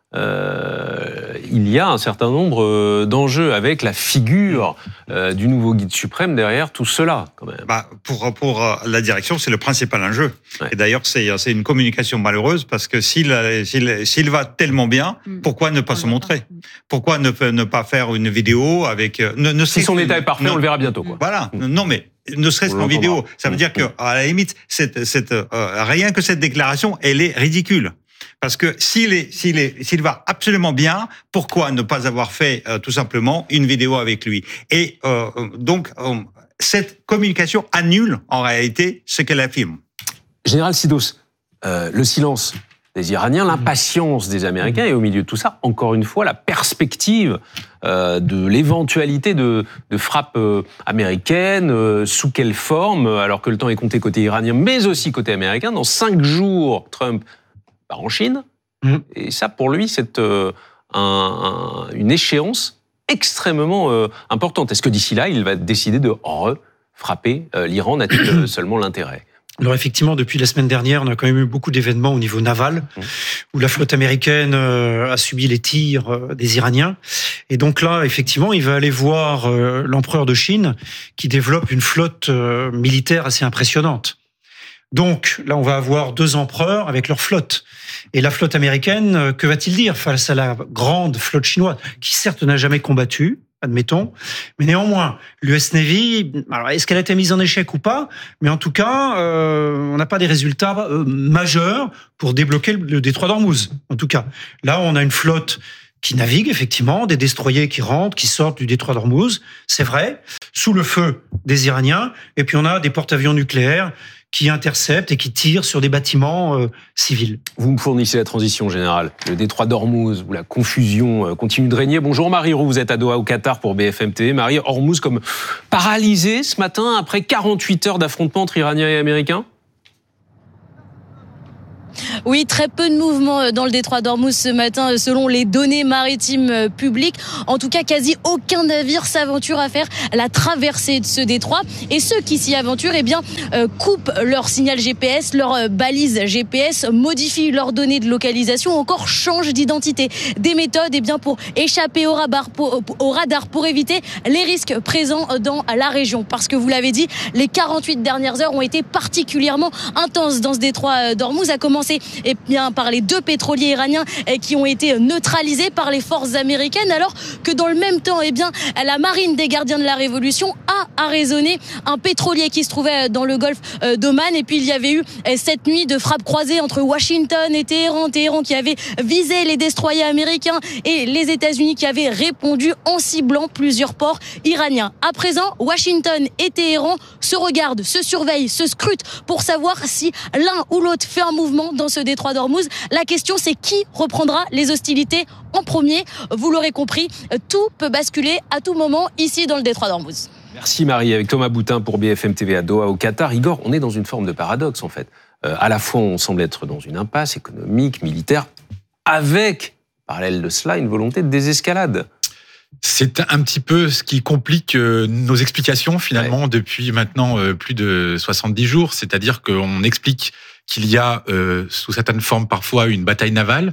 il y a un certain nombre d'enjeux avec la figure du nouveau guide suprême derrière tout cela, quand même. Pour la direction, c'est le principal enjeu. Ouais. Et d'ailleurs, c'est une communication malheureuse parce que s'il va tellement bien, pourquoi ne pas se montrer? Pourquoi ne pas faire une vidéo avec... si son état est parfait, on le verra bientôt, quoi. Voilà. Non, mais ne serait-ce qu'en vidéo. Ça veut dire que, à la limite, rien que cette déclaration, elle est ridicule. Parce que s'il va absolument bien, pourquoi ne pas avoir fait tout simplement une vidéo avec lui? Et donc, cette communication annule en réalité ce qu'elle affirme. Général Sidos, le silence des Iraniens, l'impatience des Américains et au milieu de tout ça, encore une fois, la perspective de l'éventualité de frappe américaine, sous quelle forme, alors que le temps est compté côté iranien, mais aussi côté américain. Dans 5 jours, Trump part en Chine. Et ça, pour lui, c'est une échéance extrêmement importante. Est-ce que d'ici là, il va décider de frapper l'Iran? N'a-t-il seulement l'intérêt? Alors effectivement, depuis la semaine dernière, on a quand même eu beaucoup d'événements au niveau naval, où la flotte américaine a subi les tirs des Iraniens. Et donc là, effectivement, il va aller voir l'empereur de Chine, qui développe une flotte militaire assez impressionnante. Donc là, on va avoir 2 empereurs avec leur flotte. Et la flotte américaine, que va-t-il dire face à la grande flotte chinoise, qui certes n'a jamais combattu, admettons, mais néanmoins, l'US Navy, alors est-ce qu'elle a été mise en échec ou pas? Mais en tout cas, on n'a pas des résultats majeurs pour débloquer le détroit d'Ormuz. En tout cas, là, on a une flotte qui navigue, effectivement, des destroyers qui rentrent, qui sortent du détroit d'Ormuz, c'est vrai, sous le feu des Iraniens, et puis on a des porte-avions nucléaires qui interceptent et qui tirent sur des bâtiments civils. Vous me fournissez la transition générale. Le détroit d'Ormuz, où la confusion continue de régner. Bonjour Marie Roux, vous êtes à Doha au Qatar pour BFM TV. Marie, Ormuz comme paralysé ce matin après 48 heures d'affrontement entre Iraniens et Américains. Oui, très peu de mouvements dans le détroit d'Ormuz ce matin selon les données maritimes publiques. En tout cas, quasi aucun navire s'aventure à faire la traversée de ce détroit. Et ceux qui s'y aventurent, coupent leur signal GPS, leur balise GPS, modifient leurs données de localisation, ou encore changent d'identité. Des méthodes pour échapper au radar pour éviter les risques présents dans la région. Parce que vous l'avez dit, les 48 dernières heures ont été particulièrement intenses dans ce détroit d'Ormuz, à commencer par les 2 pétroliers iraniens qui ont été neutralisés par les forces américaines, alors que dans le même temps, la marine des gardiens de la Révolution a arraisonné un pétrolier qui se trouvait dans le golfe d'Oman. Et puis il y avait eu cette nuit de frappes croisées entre Washington et Téhéran qui avait visé les destroyers américains et les États-Unis qui avaient répondu en ciblant plusieurs ports iraniens. À présent, Washington et Téhéran se regardent, se surveillent, se scrutent pour savoir si l'un ou l'autre fait un mouvement dans ce détroit d'Ormuz. La question, c'est qui reprendra les hostilités en premier. Vous l'aurez compris, tout peut basculer à tout moment ici dans le détroit d'Ormuz. Merci Marie. Avec Thomas Boutin pour BFM TV à Doha au Qatar. Igor, on est dans une forme de paradoxe en fait. À la fois, on semble être dans une impasse économique, militaire, avec, parallèle de cela, une volonté de désescalade. C'est un petit peu ce qui complique nos explications finalement depuis maintenant plus de 70 jours. C'est-à-dire qu'on explique qu'il y a sous certaines formes parfois une bataille navale,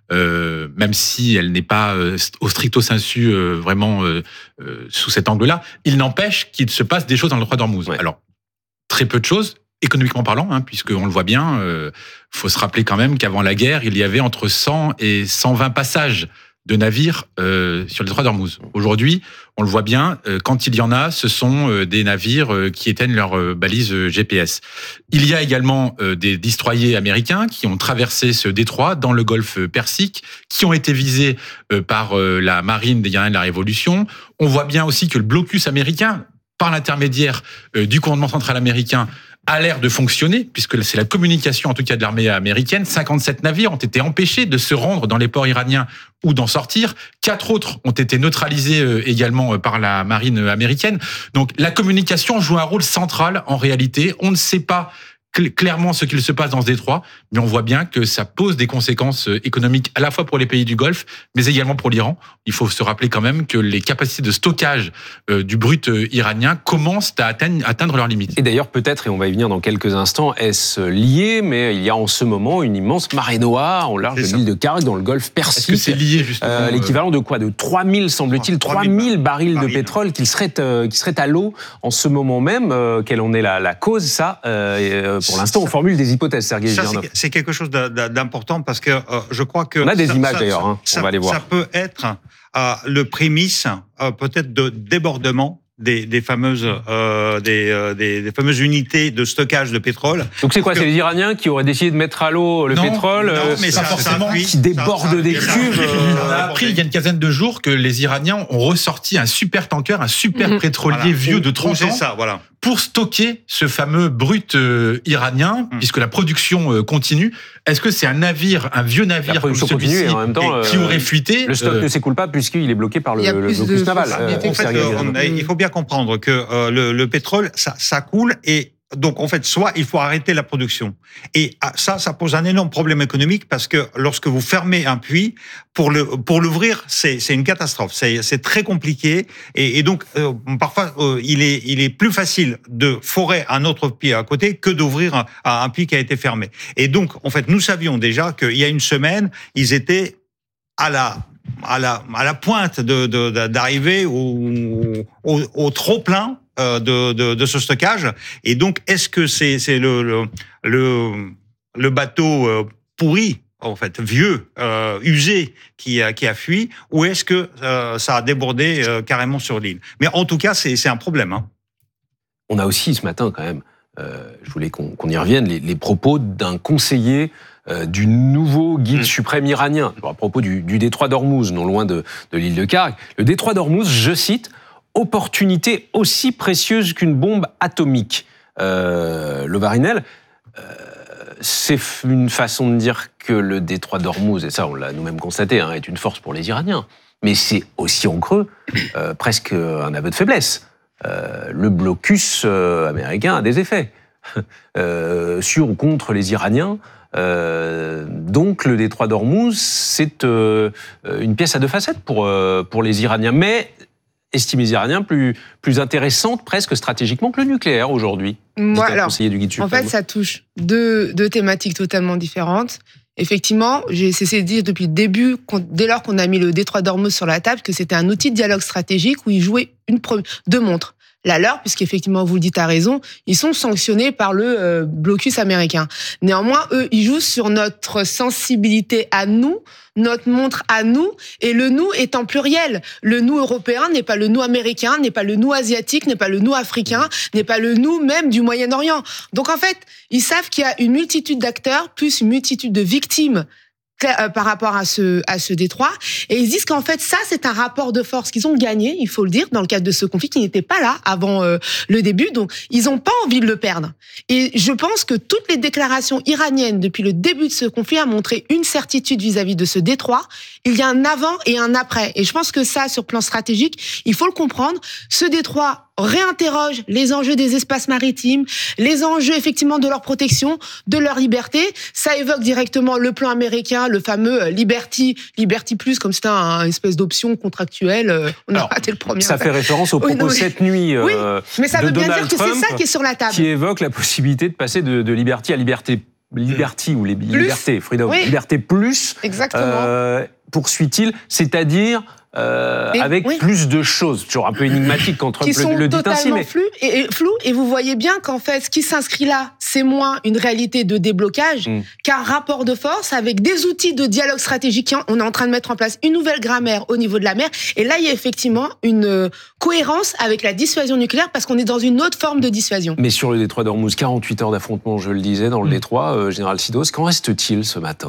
même si elle n'est pas au stricto sensu vraiment sous cet angle-là. Il n'empêche qu'il se passe des choses dans le détroit d'Ormuz. Ouais. Alors, très peu de choses, économiquement parlant, puisqu'on le voit bien. Faut se rappeler quand même qu'avant la guerre, il y avait entre 100 et 120 passages de navires sur le détroit d'Ormuz. Aujourd'hui, on le voit bien, quand il y en a, ce sont des navires qui éteignent leur balise GPS. Il y a également des destroyers américains qui ont traversé ce détroit dans le golfe Persique, qui ont été visés par la marine des gardiens de la Révolution. On voit bien aussi que le blocus américain, par l'intermédiaire du commandement central américain, a l'air de fonctionner, puisque c'est la communication en tout cas de l'armée américaine. 57 navires ont été empêchés de se rendre dans les ports iraniens ou d'en sortir. 4 autres ont été neutralisés également par la marine américaine. Donc la communication joue un rôle central en réalité. On ne sait pas clairement ce qu'il se passe dans ce détroit, mais on voit bien que ça pose des conséquences économiques à la fois pour les pays du Golfe, mais également pour l'Iran. Il faut se rappeler quand même que les capacités de stockage du brut iranien commencent à atteindre leurs limites. Et d'ailleurs, peut-être, et on va y venir dans quelques instants, est-ce lié, mais il y a en ce moment une immense marée noire au large de l'île de Karg, dans le golfe Persique. Est-ce que c'est lié justement l'équivalent de quoi? De 3000, semble-t-il, 3000 barils de pétrole qui seraient à l'eau en ce moment même. Quelle en est la cause, ça pour l'instant, on formule des hypothèses, Sergueï Girnov. C'est quelque chose d'important parce que je crois que... On a des images d'ailleurs, on va les voir. Ça peut être le prémisse peut-être de débordement des fameuses unités de stockage de pétrole. Donc c'est quoi? C'est les Iraniens qui auraient décidé de mettre à l'eau le pétrole, non, mais pas forcément, qui débordent des cuves. On a appris il y a une quinzaine de jours que les Iraniens ont ressorti un super tanker, un super pétrolier vieux de 30 ans. Ça, voilà. Pour stocker ce fameux brut iranien, puisque la production continue. Est-ce que c'est un vieux navire comme celui-ci en même temps, qui aurait fuité? Le stock ne s'écoule pas puisqu'il est bloqué par le blocus naval. En fait, il faut bien comprendre que le pétrole, ça coule et donc, en fait, soit il faut arrêter la production. Et ça pose un énorme problème économique parce que lorsque vous fermez un puits, pour l'ouvrir, c'est une catastrophe. C'est très compliqué. Et donc, parfois, il est plus facile de forer un autre puits à côté que d'ouvrir un puits qui a été fermé. Et donc, en fait, nous savions déjà qu'il y a une semaine, ils étaient à la pointe d'arriver au trop plein de ce stockage. Et donc, est-ce que c'est le bateau pourri, en fait, vieux, usé, qui a fui, ou est-ce que ça a débordé carrément sur l'île? Mais en tout cas, c'est un problème. On a aussi ce matin, quand même, je voulais qu'on y revienne, les propos d'un conseiller du nouveau guide suprême iranien, à propos du détroit d'Ormuz, non loin de l'île de Karg. Le détroit d'Ormuz, je cite, opportunité aussi précieuse qu'une bombe atomique. Varinel, c'est une façon de dire que le détroit d'Ormuz, et ça on l'a nous-mêmes constaté, est une force pour les Iraniens. Mais c'est aussi en creux presque un aveu de faiblesse. Le blocus américain a des effets sur ou contre les Iraniens. Donc le détroit d'Ormuz, c'est une pièce à deux facettes pour les Iraniens. Mais estiment les Iraniens plus intéressante presque stratégiquement que le nucléaire aujourd'hui. Conseiller du guide suprême. En fait, ça touche deux thématiques totalement différentes. Effectivement, j'ai cessé de dire depuis le début, dès lors qu'on a mis le détroit d'Ormuz sur la table, que c'était un outil de dialogue stratégique où ils jouaient deux montres. La leur, puisqu'effectivement, vous le dites à raison, ils sont sanctionnés par le blocus américain. Néanmoins, eux, ils jouent sur notre sensibilité à nous, notre montre à nous, et le nous est en pluriel. Le nous européen n'est pas le nous américain, n'est pas le nous asiatique, n'est pas le nous africain, n'est pas le nous même du Moyen-Orient. Donc en fait, ils savent qu'il y a une multitude d'acteurs, plus une multitude de victimes par rapport à ce détroit, et ils disent qu'en fait ça c'est un rapport de force qu'ils ont gagné, il faut le dire, dans le cadre de ce conflit qui n'était pas là avant le début, donc ils n'ont pas envie de le perdre. Et je pense que toutes les déclarations iraniennes depuis le début de ce conflit a montré une certitude vis-à-vis de ce détroit. Il y a un avant et un après, et je pense que ça, sur plan stratégique, il faut le comprendre. Ce détroit réinterroge les enjeux des espaces maritimes, les enjeux effectivement de leur protection, de leur liberté. Ça évoque directement le plan américain, le fameux Liberty Plus, comme c'était une espèce d'option contractuelle. On a raté le premier. Ça fait référence au propos cette nuit oui, mais ça veut bien Donald dire que Trump, c'est ça qui est sur la table. Qui évoque la possibilité de passer de liberty à liberté ou les libertés, freedom, oui. Liberté plus. Exactement. Poursuit-il, c'est-à-dire avec plus de choses, toujours un peu énigmatique quand Trump le dit ainsi, mais flou, et vous voyez bien qu'en fait, ce qui s'inscrit là, c'est moins une réalité de déblocage qu'un rapport de force avec des outils de dialogue stratégique. On est en train de mettre en place une nouvelle grammaire au niveau de la mer, et là, il y a effectivement une cohérence avec la dissuasion nucléaire, parce qu'on est dans une autre forme de dissuasion. Mais sur le détroit d'Ormuz, 48 heures d'affrontement, je le disais, dans le détroit, Général Sidos, qu'en reste-t-il ce matin ?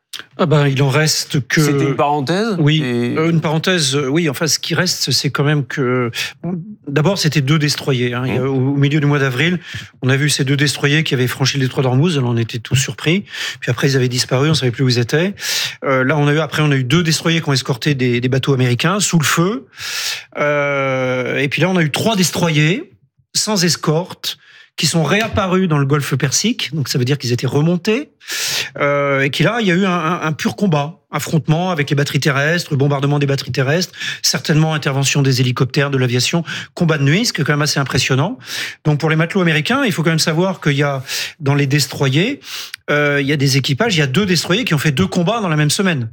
Il en reste que... C'était une parenthèse ? Oui, une parenthèse, oui. Enfin, ce qui reste, c'est quand même que... D'abord, c'était 2 destroyers. Au milieu du mois d'avril, on a vu ces 2 destroyers qui avaient franchi le détroit d'Ormuz. On était tous surpris. Puis après, ils avaient disparu, on ne savait plus où ils étaient. Là, on a eu 2 destroyers qui ont escorté des bateaux américains sous le feu. Et puis là, on a eu 3 destroyers sans escorte, qui sont réapparus dans le golfe Persique, donc ça veut dire qu'ils étaient remontés, et qu'il là, il y a eu un pur combat, affrontement avec les batteries terrestres, bombardement des batteries terrestres, certainement intervention des hélicoptères, de l'aviation, combat de nuit, ce qui est quand même assez impressionnant. Donc pour les matelots américains, il faut quand même savoir qu'il y a, dans les destroyers, il y a des équipages, il y a 2 destroyers qui ont fait 2 combats dans la même semaine.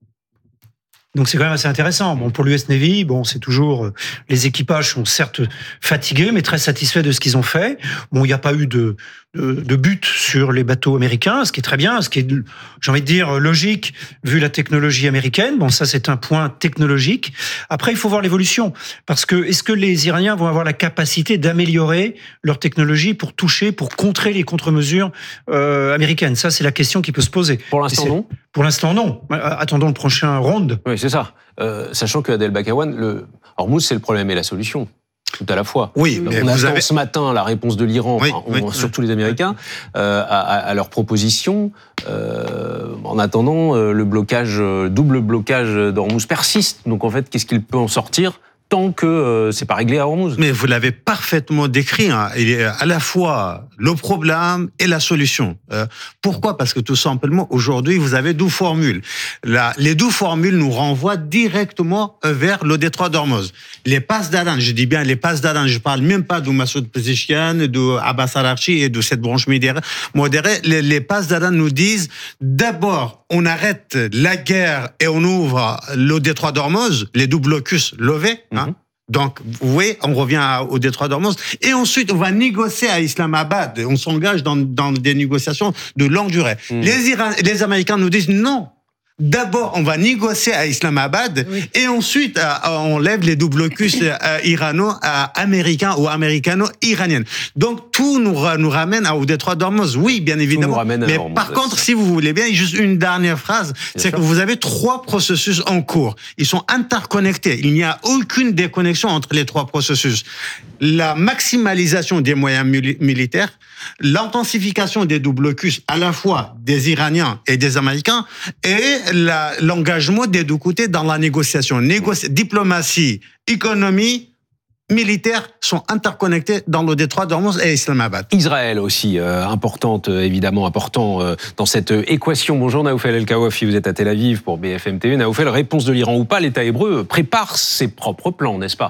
Donc c'est quand même assez intéressant. Bon, pour l'US Navy, c'est toujours, les équipages sont certes fatigués, mais très satisfaits de ce qu'ils ont fait. Bon, il n'y a pas eu de but sur les bateaux américains, ce qui est très bien, ce qui est, j'ai envie de dire, logique, vu la technologie américaine. Bon, ça, c'est un point technologique. Après, il faut voir l'évolution. Parce que, est-ce que les Iraniens vont avoir la capacité d'améliorer leur technologie pour toucher, pour contrer les contre-mesures américaines? Ça, c'est la question qui peut se poser. Pour l'instant, non. Pour l'instant, non. Attendons le prochain round. Oui, c'est ça. Sachant que Adel Bakawan, le Hormuz, c'est le problème et la solution. Tout à la fois. Oui, mais on attend ce matin la réponse de l'Iran, surtout les Américains, à leur proposition. En attendant, le blocage, double blocage d'Hormuz persiste. Donc en fait, qu'est-ce qu'il peut en sortir tant que c'est pas réglé à Hormuz? Mais vous l'avez parfaitement décrit. Il est à la fois le problème et la solution. Pourquoi? Parce que tout simplement, aujourd'hui, vous avez 2 formules. Les 2 formules nous renvoient directement vers le détroit d'Hormuz. Les passes d'Adan, je dis bien les passes d'Adan, je parle même pas de Massoud Pezeshkian, de Abbas Araghchi et de cette branche modérée. Les passes d'Adan nous disent, d'abord, on arrête la guerre et on ouvre le détroit d'Hormuz, les 2 blocus levés, Donc, vous voyez, on revient au détroit d'Hormuz. Et ensuite, on va négocier à Islamabad. On s'engage dans des négociations de longue durée. Les Américains nous disent non. D'abord, on va négocier à Islamabad et ensuite, on lève les doubles cuisses irano-américains ou américano-iraniennes. Donc, tout nous ramène au détroit d'Ormuz. Oui, bien évidemment. Mais par contre, si vous voulez bien, juste une dernière phrase, c'est que vous avez 3 processus en cours. Ils sont interconnectés. Il n'y a aucune déconnexion entre les 3 processus. La maximalisation des moyens militaires, l'intensification des doubles cuisses à la fois des Iraniens et des Américains et l'engagement des deux côtés dans la négociation. Diplomatie, économie, militaires sont interconnectés dans le détroit d'Ormuz et Islamabad. Israël aussi, important dans cette équation. Bonjour Naoufel El-Kawafi, vous êtes à Tel Aviv pour BFM TV. Naoufel, réponse de l'Iran ou pas, l'État hébreu prépare ses propres plans, n'est-ce pas ?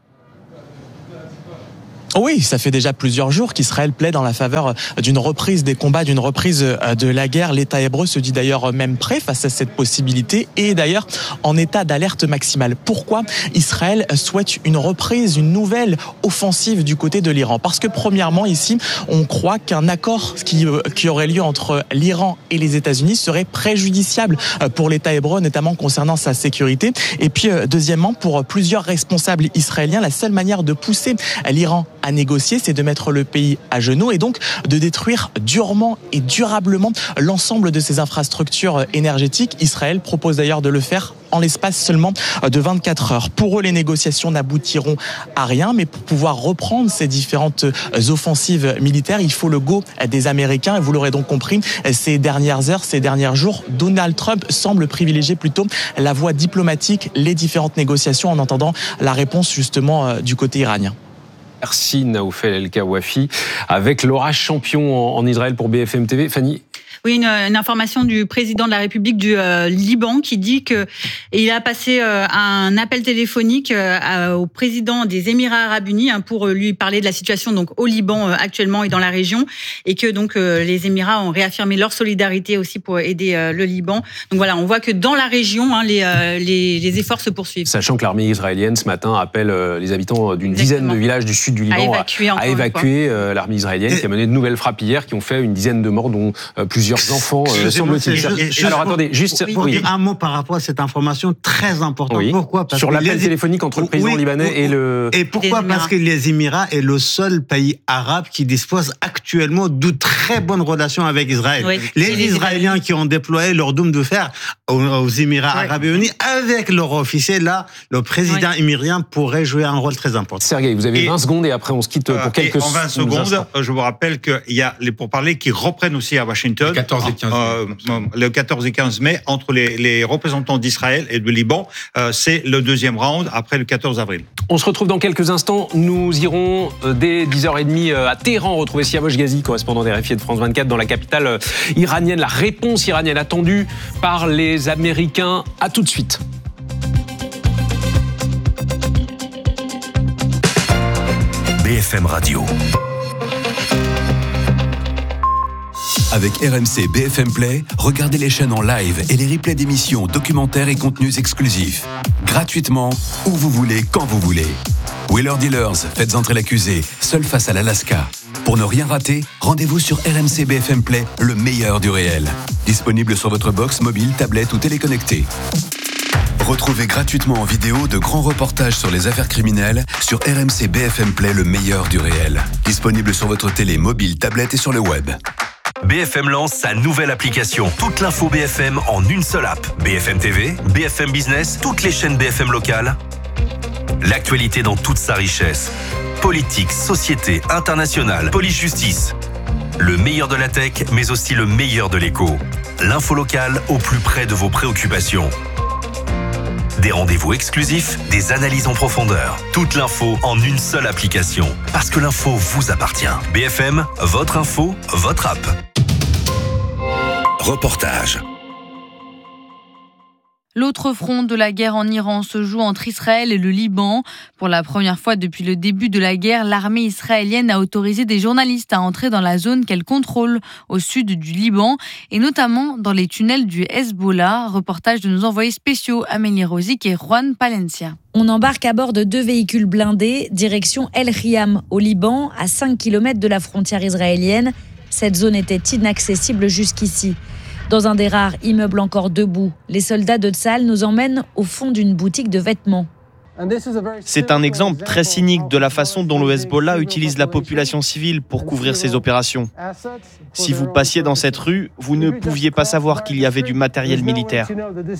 Oui, ça fait déjà plusieurs jours qu'Israël plaide en la faveur d'une reprise des combats, d'une reprise de la guerre. L'État hébreu se dit d'ailleurs même prêt face à cette possibilité et d'ailleurs en état d'alerte maximale. Pourquoi Israël souhaite une reprise, une nouvelle offensive du côté de l'Iran? Parce que premièrement, ici, on croit qu'un accord qui aurait lieu entre l'Iran et les États-Unis serait préjudiciable pour l'État hébreu, notamment concernant sa sécurité. Et puis, deuxièmement, pour plusieurs responsables israéliens, la seule manière de pousser l'Iran à négocier, c'est de mettre le pays à genoux et donc de détruire durement et durablement l'ensemble de ses infrastructures énergétiques. Israël propose d'ailleurs de le faire en l'espace seulement de 24 heures. Pour eux, les négociations n'aboutiront à rien, mais pour pouvoir reprendre ces différentes offensives militaires, il faut le go des Américains. Et vous l'aurez donc compris, ces dernières heures, ces derniers jours, Donald Trump semble privilégier plutôt la voie diplomatique, les différentes négociations, en entendant la réponse justement du côté iranien. Merci Naoufel El-Kawafi. Avec Laura Champion en Israël pour BFM TV. Fanny ? Oui, une information du président de la République du Liban qui dit qu'il a passé un appel téléphonique au président des Émirats Arabes Unis pour lui parler de la situation donc au Liban actuellement et dans la région, et que donc les Émirats ont réaffirmé leur solidarité aussi pour aider le Liban. Donc voilà, on voit que dans la région, les efforts se poursuivent. Sachant que l'armée israélienne ce matin appelle les habitants d'une dizaine de villages du sud du Liban à évacuer l'armée israélienne qui a mené de nouvelles frappes hier qui ont fait une dizaine de morts, dont plusieurs enfants, semble-t-il. Alors attendez, juste pour dire un mot par rapport à cette information très importante. Oui. Pourquoi? Parce sur l'appel téléphonique entre le président libanais et le... Et pourquoi? Parce que les Émirats est le seul pays arabe qui dispose actuellement de très bonnes relations avec Israël. Oui. Les Israéliens qui ont déployé leur dôme de fer aux Émirats Arabes Unis avec leur officier, là, le président émirien pourrait jouer un rôle très important. Sergueï, vous avez 20 secondes et après on se quitte pour quelques secondes. En 20 secondes, je vous rappelle qu'il y a les pourparlers qui reprennent aussi à Washington. Le 14 et 15 mai, entre les représentants d'Israël et du Liban. C'est le deuxième round après le 14 avril. On se retrouve dans quelques instants. Nous irons dès 10h30 à Téhéran retrouver Siavosh Ghazi, correspondant des RFI de France 24 dans la capitale iranienne. La réponse iranienne attendue par les Américains. À tout de suite. BFM Radio. Avec RMC BFM Play, regardez les chaînes en live et les replays d'émissions, documentaires et contenus exclusifs. Gratuitement, où vous voulez, quand vous voulez. Wheeler Dealers, faites entrer l'accusé, seul face à l'Alaska. Pour ne rien rater, rendez-vous sur RMC BFM Play, le meilleur du réel. Disponible sur votre box, mobile, tablette ou téléconnecté. Retrouvez gratuitement en vidéo de grands reportages sur les affaires criminelles sur RMC BFM Play, le meilleur du réel. Disponible sur votre télé, mobile, tablette et sur le web. BFM lance sa nouvelle application. Toute l'info BFM en une seule app. BFM TV, BFM Business, toutes les chaînes BFM locales. L'actualité dans toute sa richesse. Politique, société, internationale, police-justice. Le meilleur de la tech, mais aussi le meilleur de l'écho. L'info locale au plus près de vos préoccupations. Des rendez-vous exclusifs, des analyses en profondeur. Toute l'info en une seule application. Parce que l'info vous appartient. BFM, votre info, votre app. Reportage. L'autre front de la guerre en Iran se joue entre Israël et le Liban. Pour la première fois depuis le début de la guerre, l'armée israélienne a autorisé des journalistes à entrer dans la zone qu'elle contrôle au sud du Liban et notamment dans les tunnels du Hezbollah. Reportage de nos envoyés spéciaux Amélie Rosic et Juan Palencia. On embarque à bord de 2 véhicules blindés, direction El Riam au Liban, à 5 km de la frontière israélienne. Cette zone était inaccessible jusqu'ici. Dans un des rares immeubles encore debout, les soldats de Tsahal nous emmènent au fond d'une boutique de vêtements. C'est un exemple très cynique de la façon dont le Hezbollah utilise la population civile pour couvrir ses opérations. Si vous passiez dans cette rue, vous ne pouviez pas savoir qu'il y avait du matériel militaire.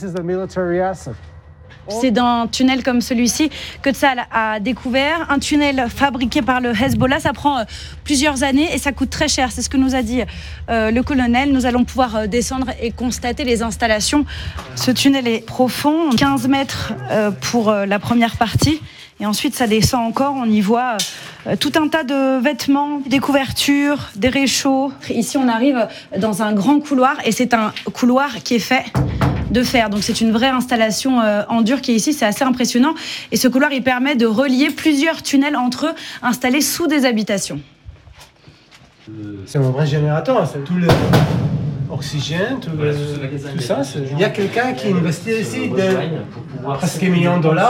C'est dans un tunnel comme celui-ci que Tsahal a découvert. Un tunnel fabriqué par le Hezbollah, ça prend plusieurs années et ça coûte très cher. C'est ce que nous a dit le colonel. Nous allons pouvoir descendre et constater les installations. Ce tunnel est profond, 15 mètres pour la première partie. Et ensuite, ça descend encore. On y voit tout un tas de vêtements, des couvertures, des réchauds. Ici, on arrive dans un grand couloir et c'est un couloir qui est fait de fer. Donc c'est une vraie installation en dur qui est ici, c'est assez impressionnant. Et ce couloir, il permet de relier plusieurs tunnels entre eux, installés sous des habitations. C'est un vrai générateur, c'est tout l'oxygène, tout ça. Il y a quelqu'un qui investit ici presque $1 million.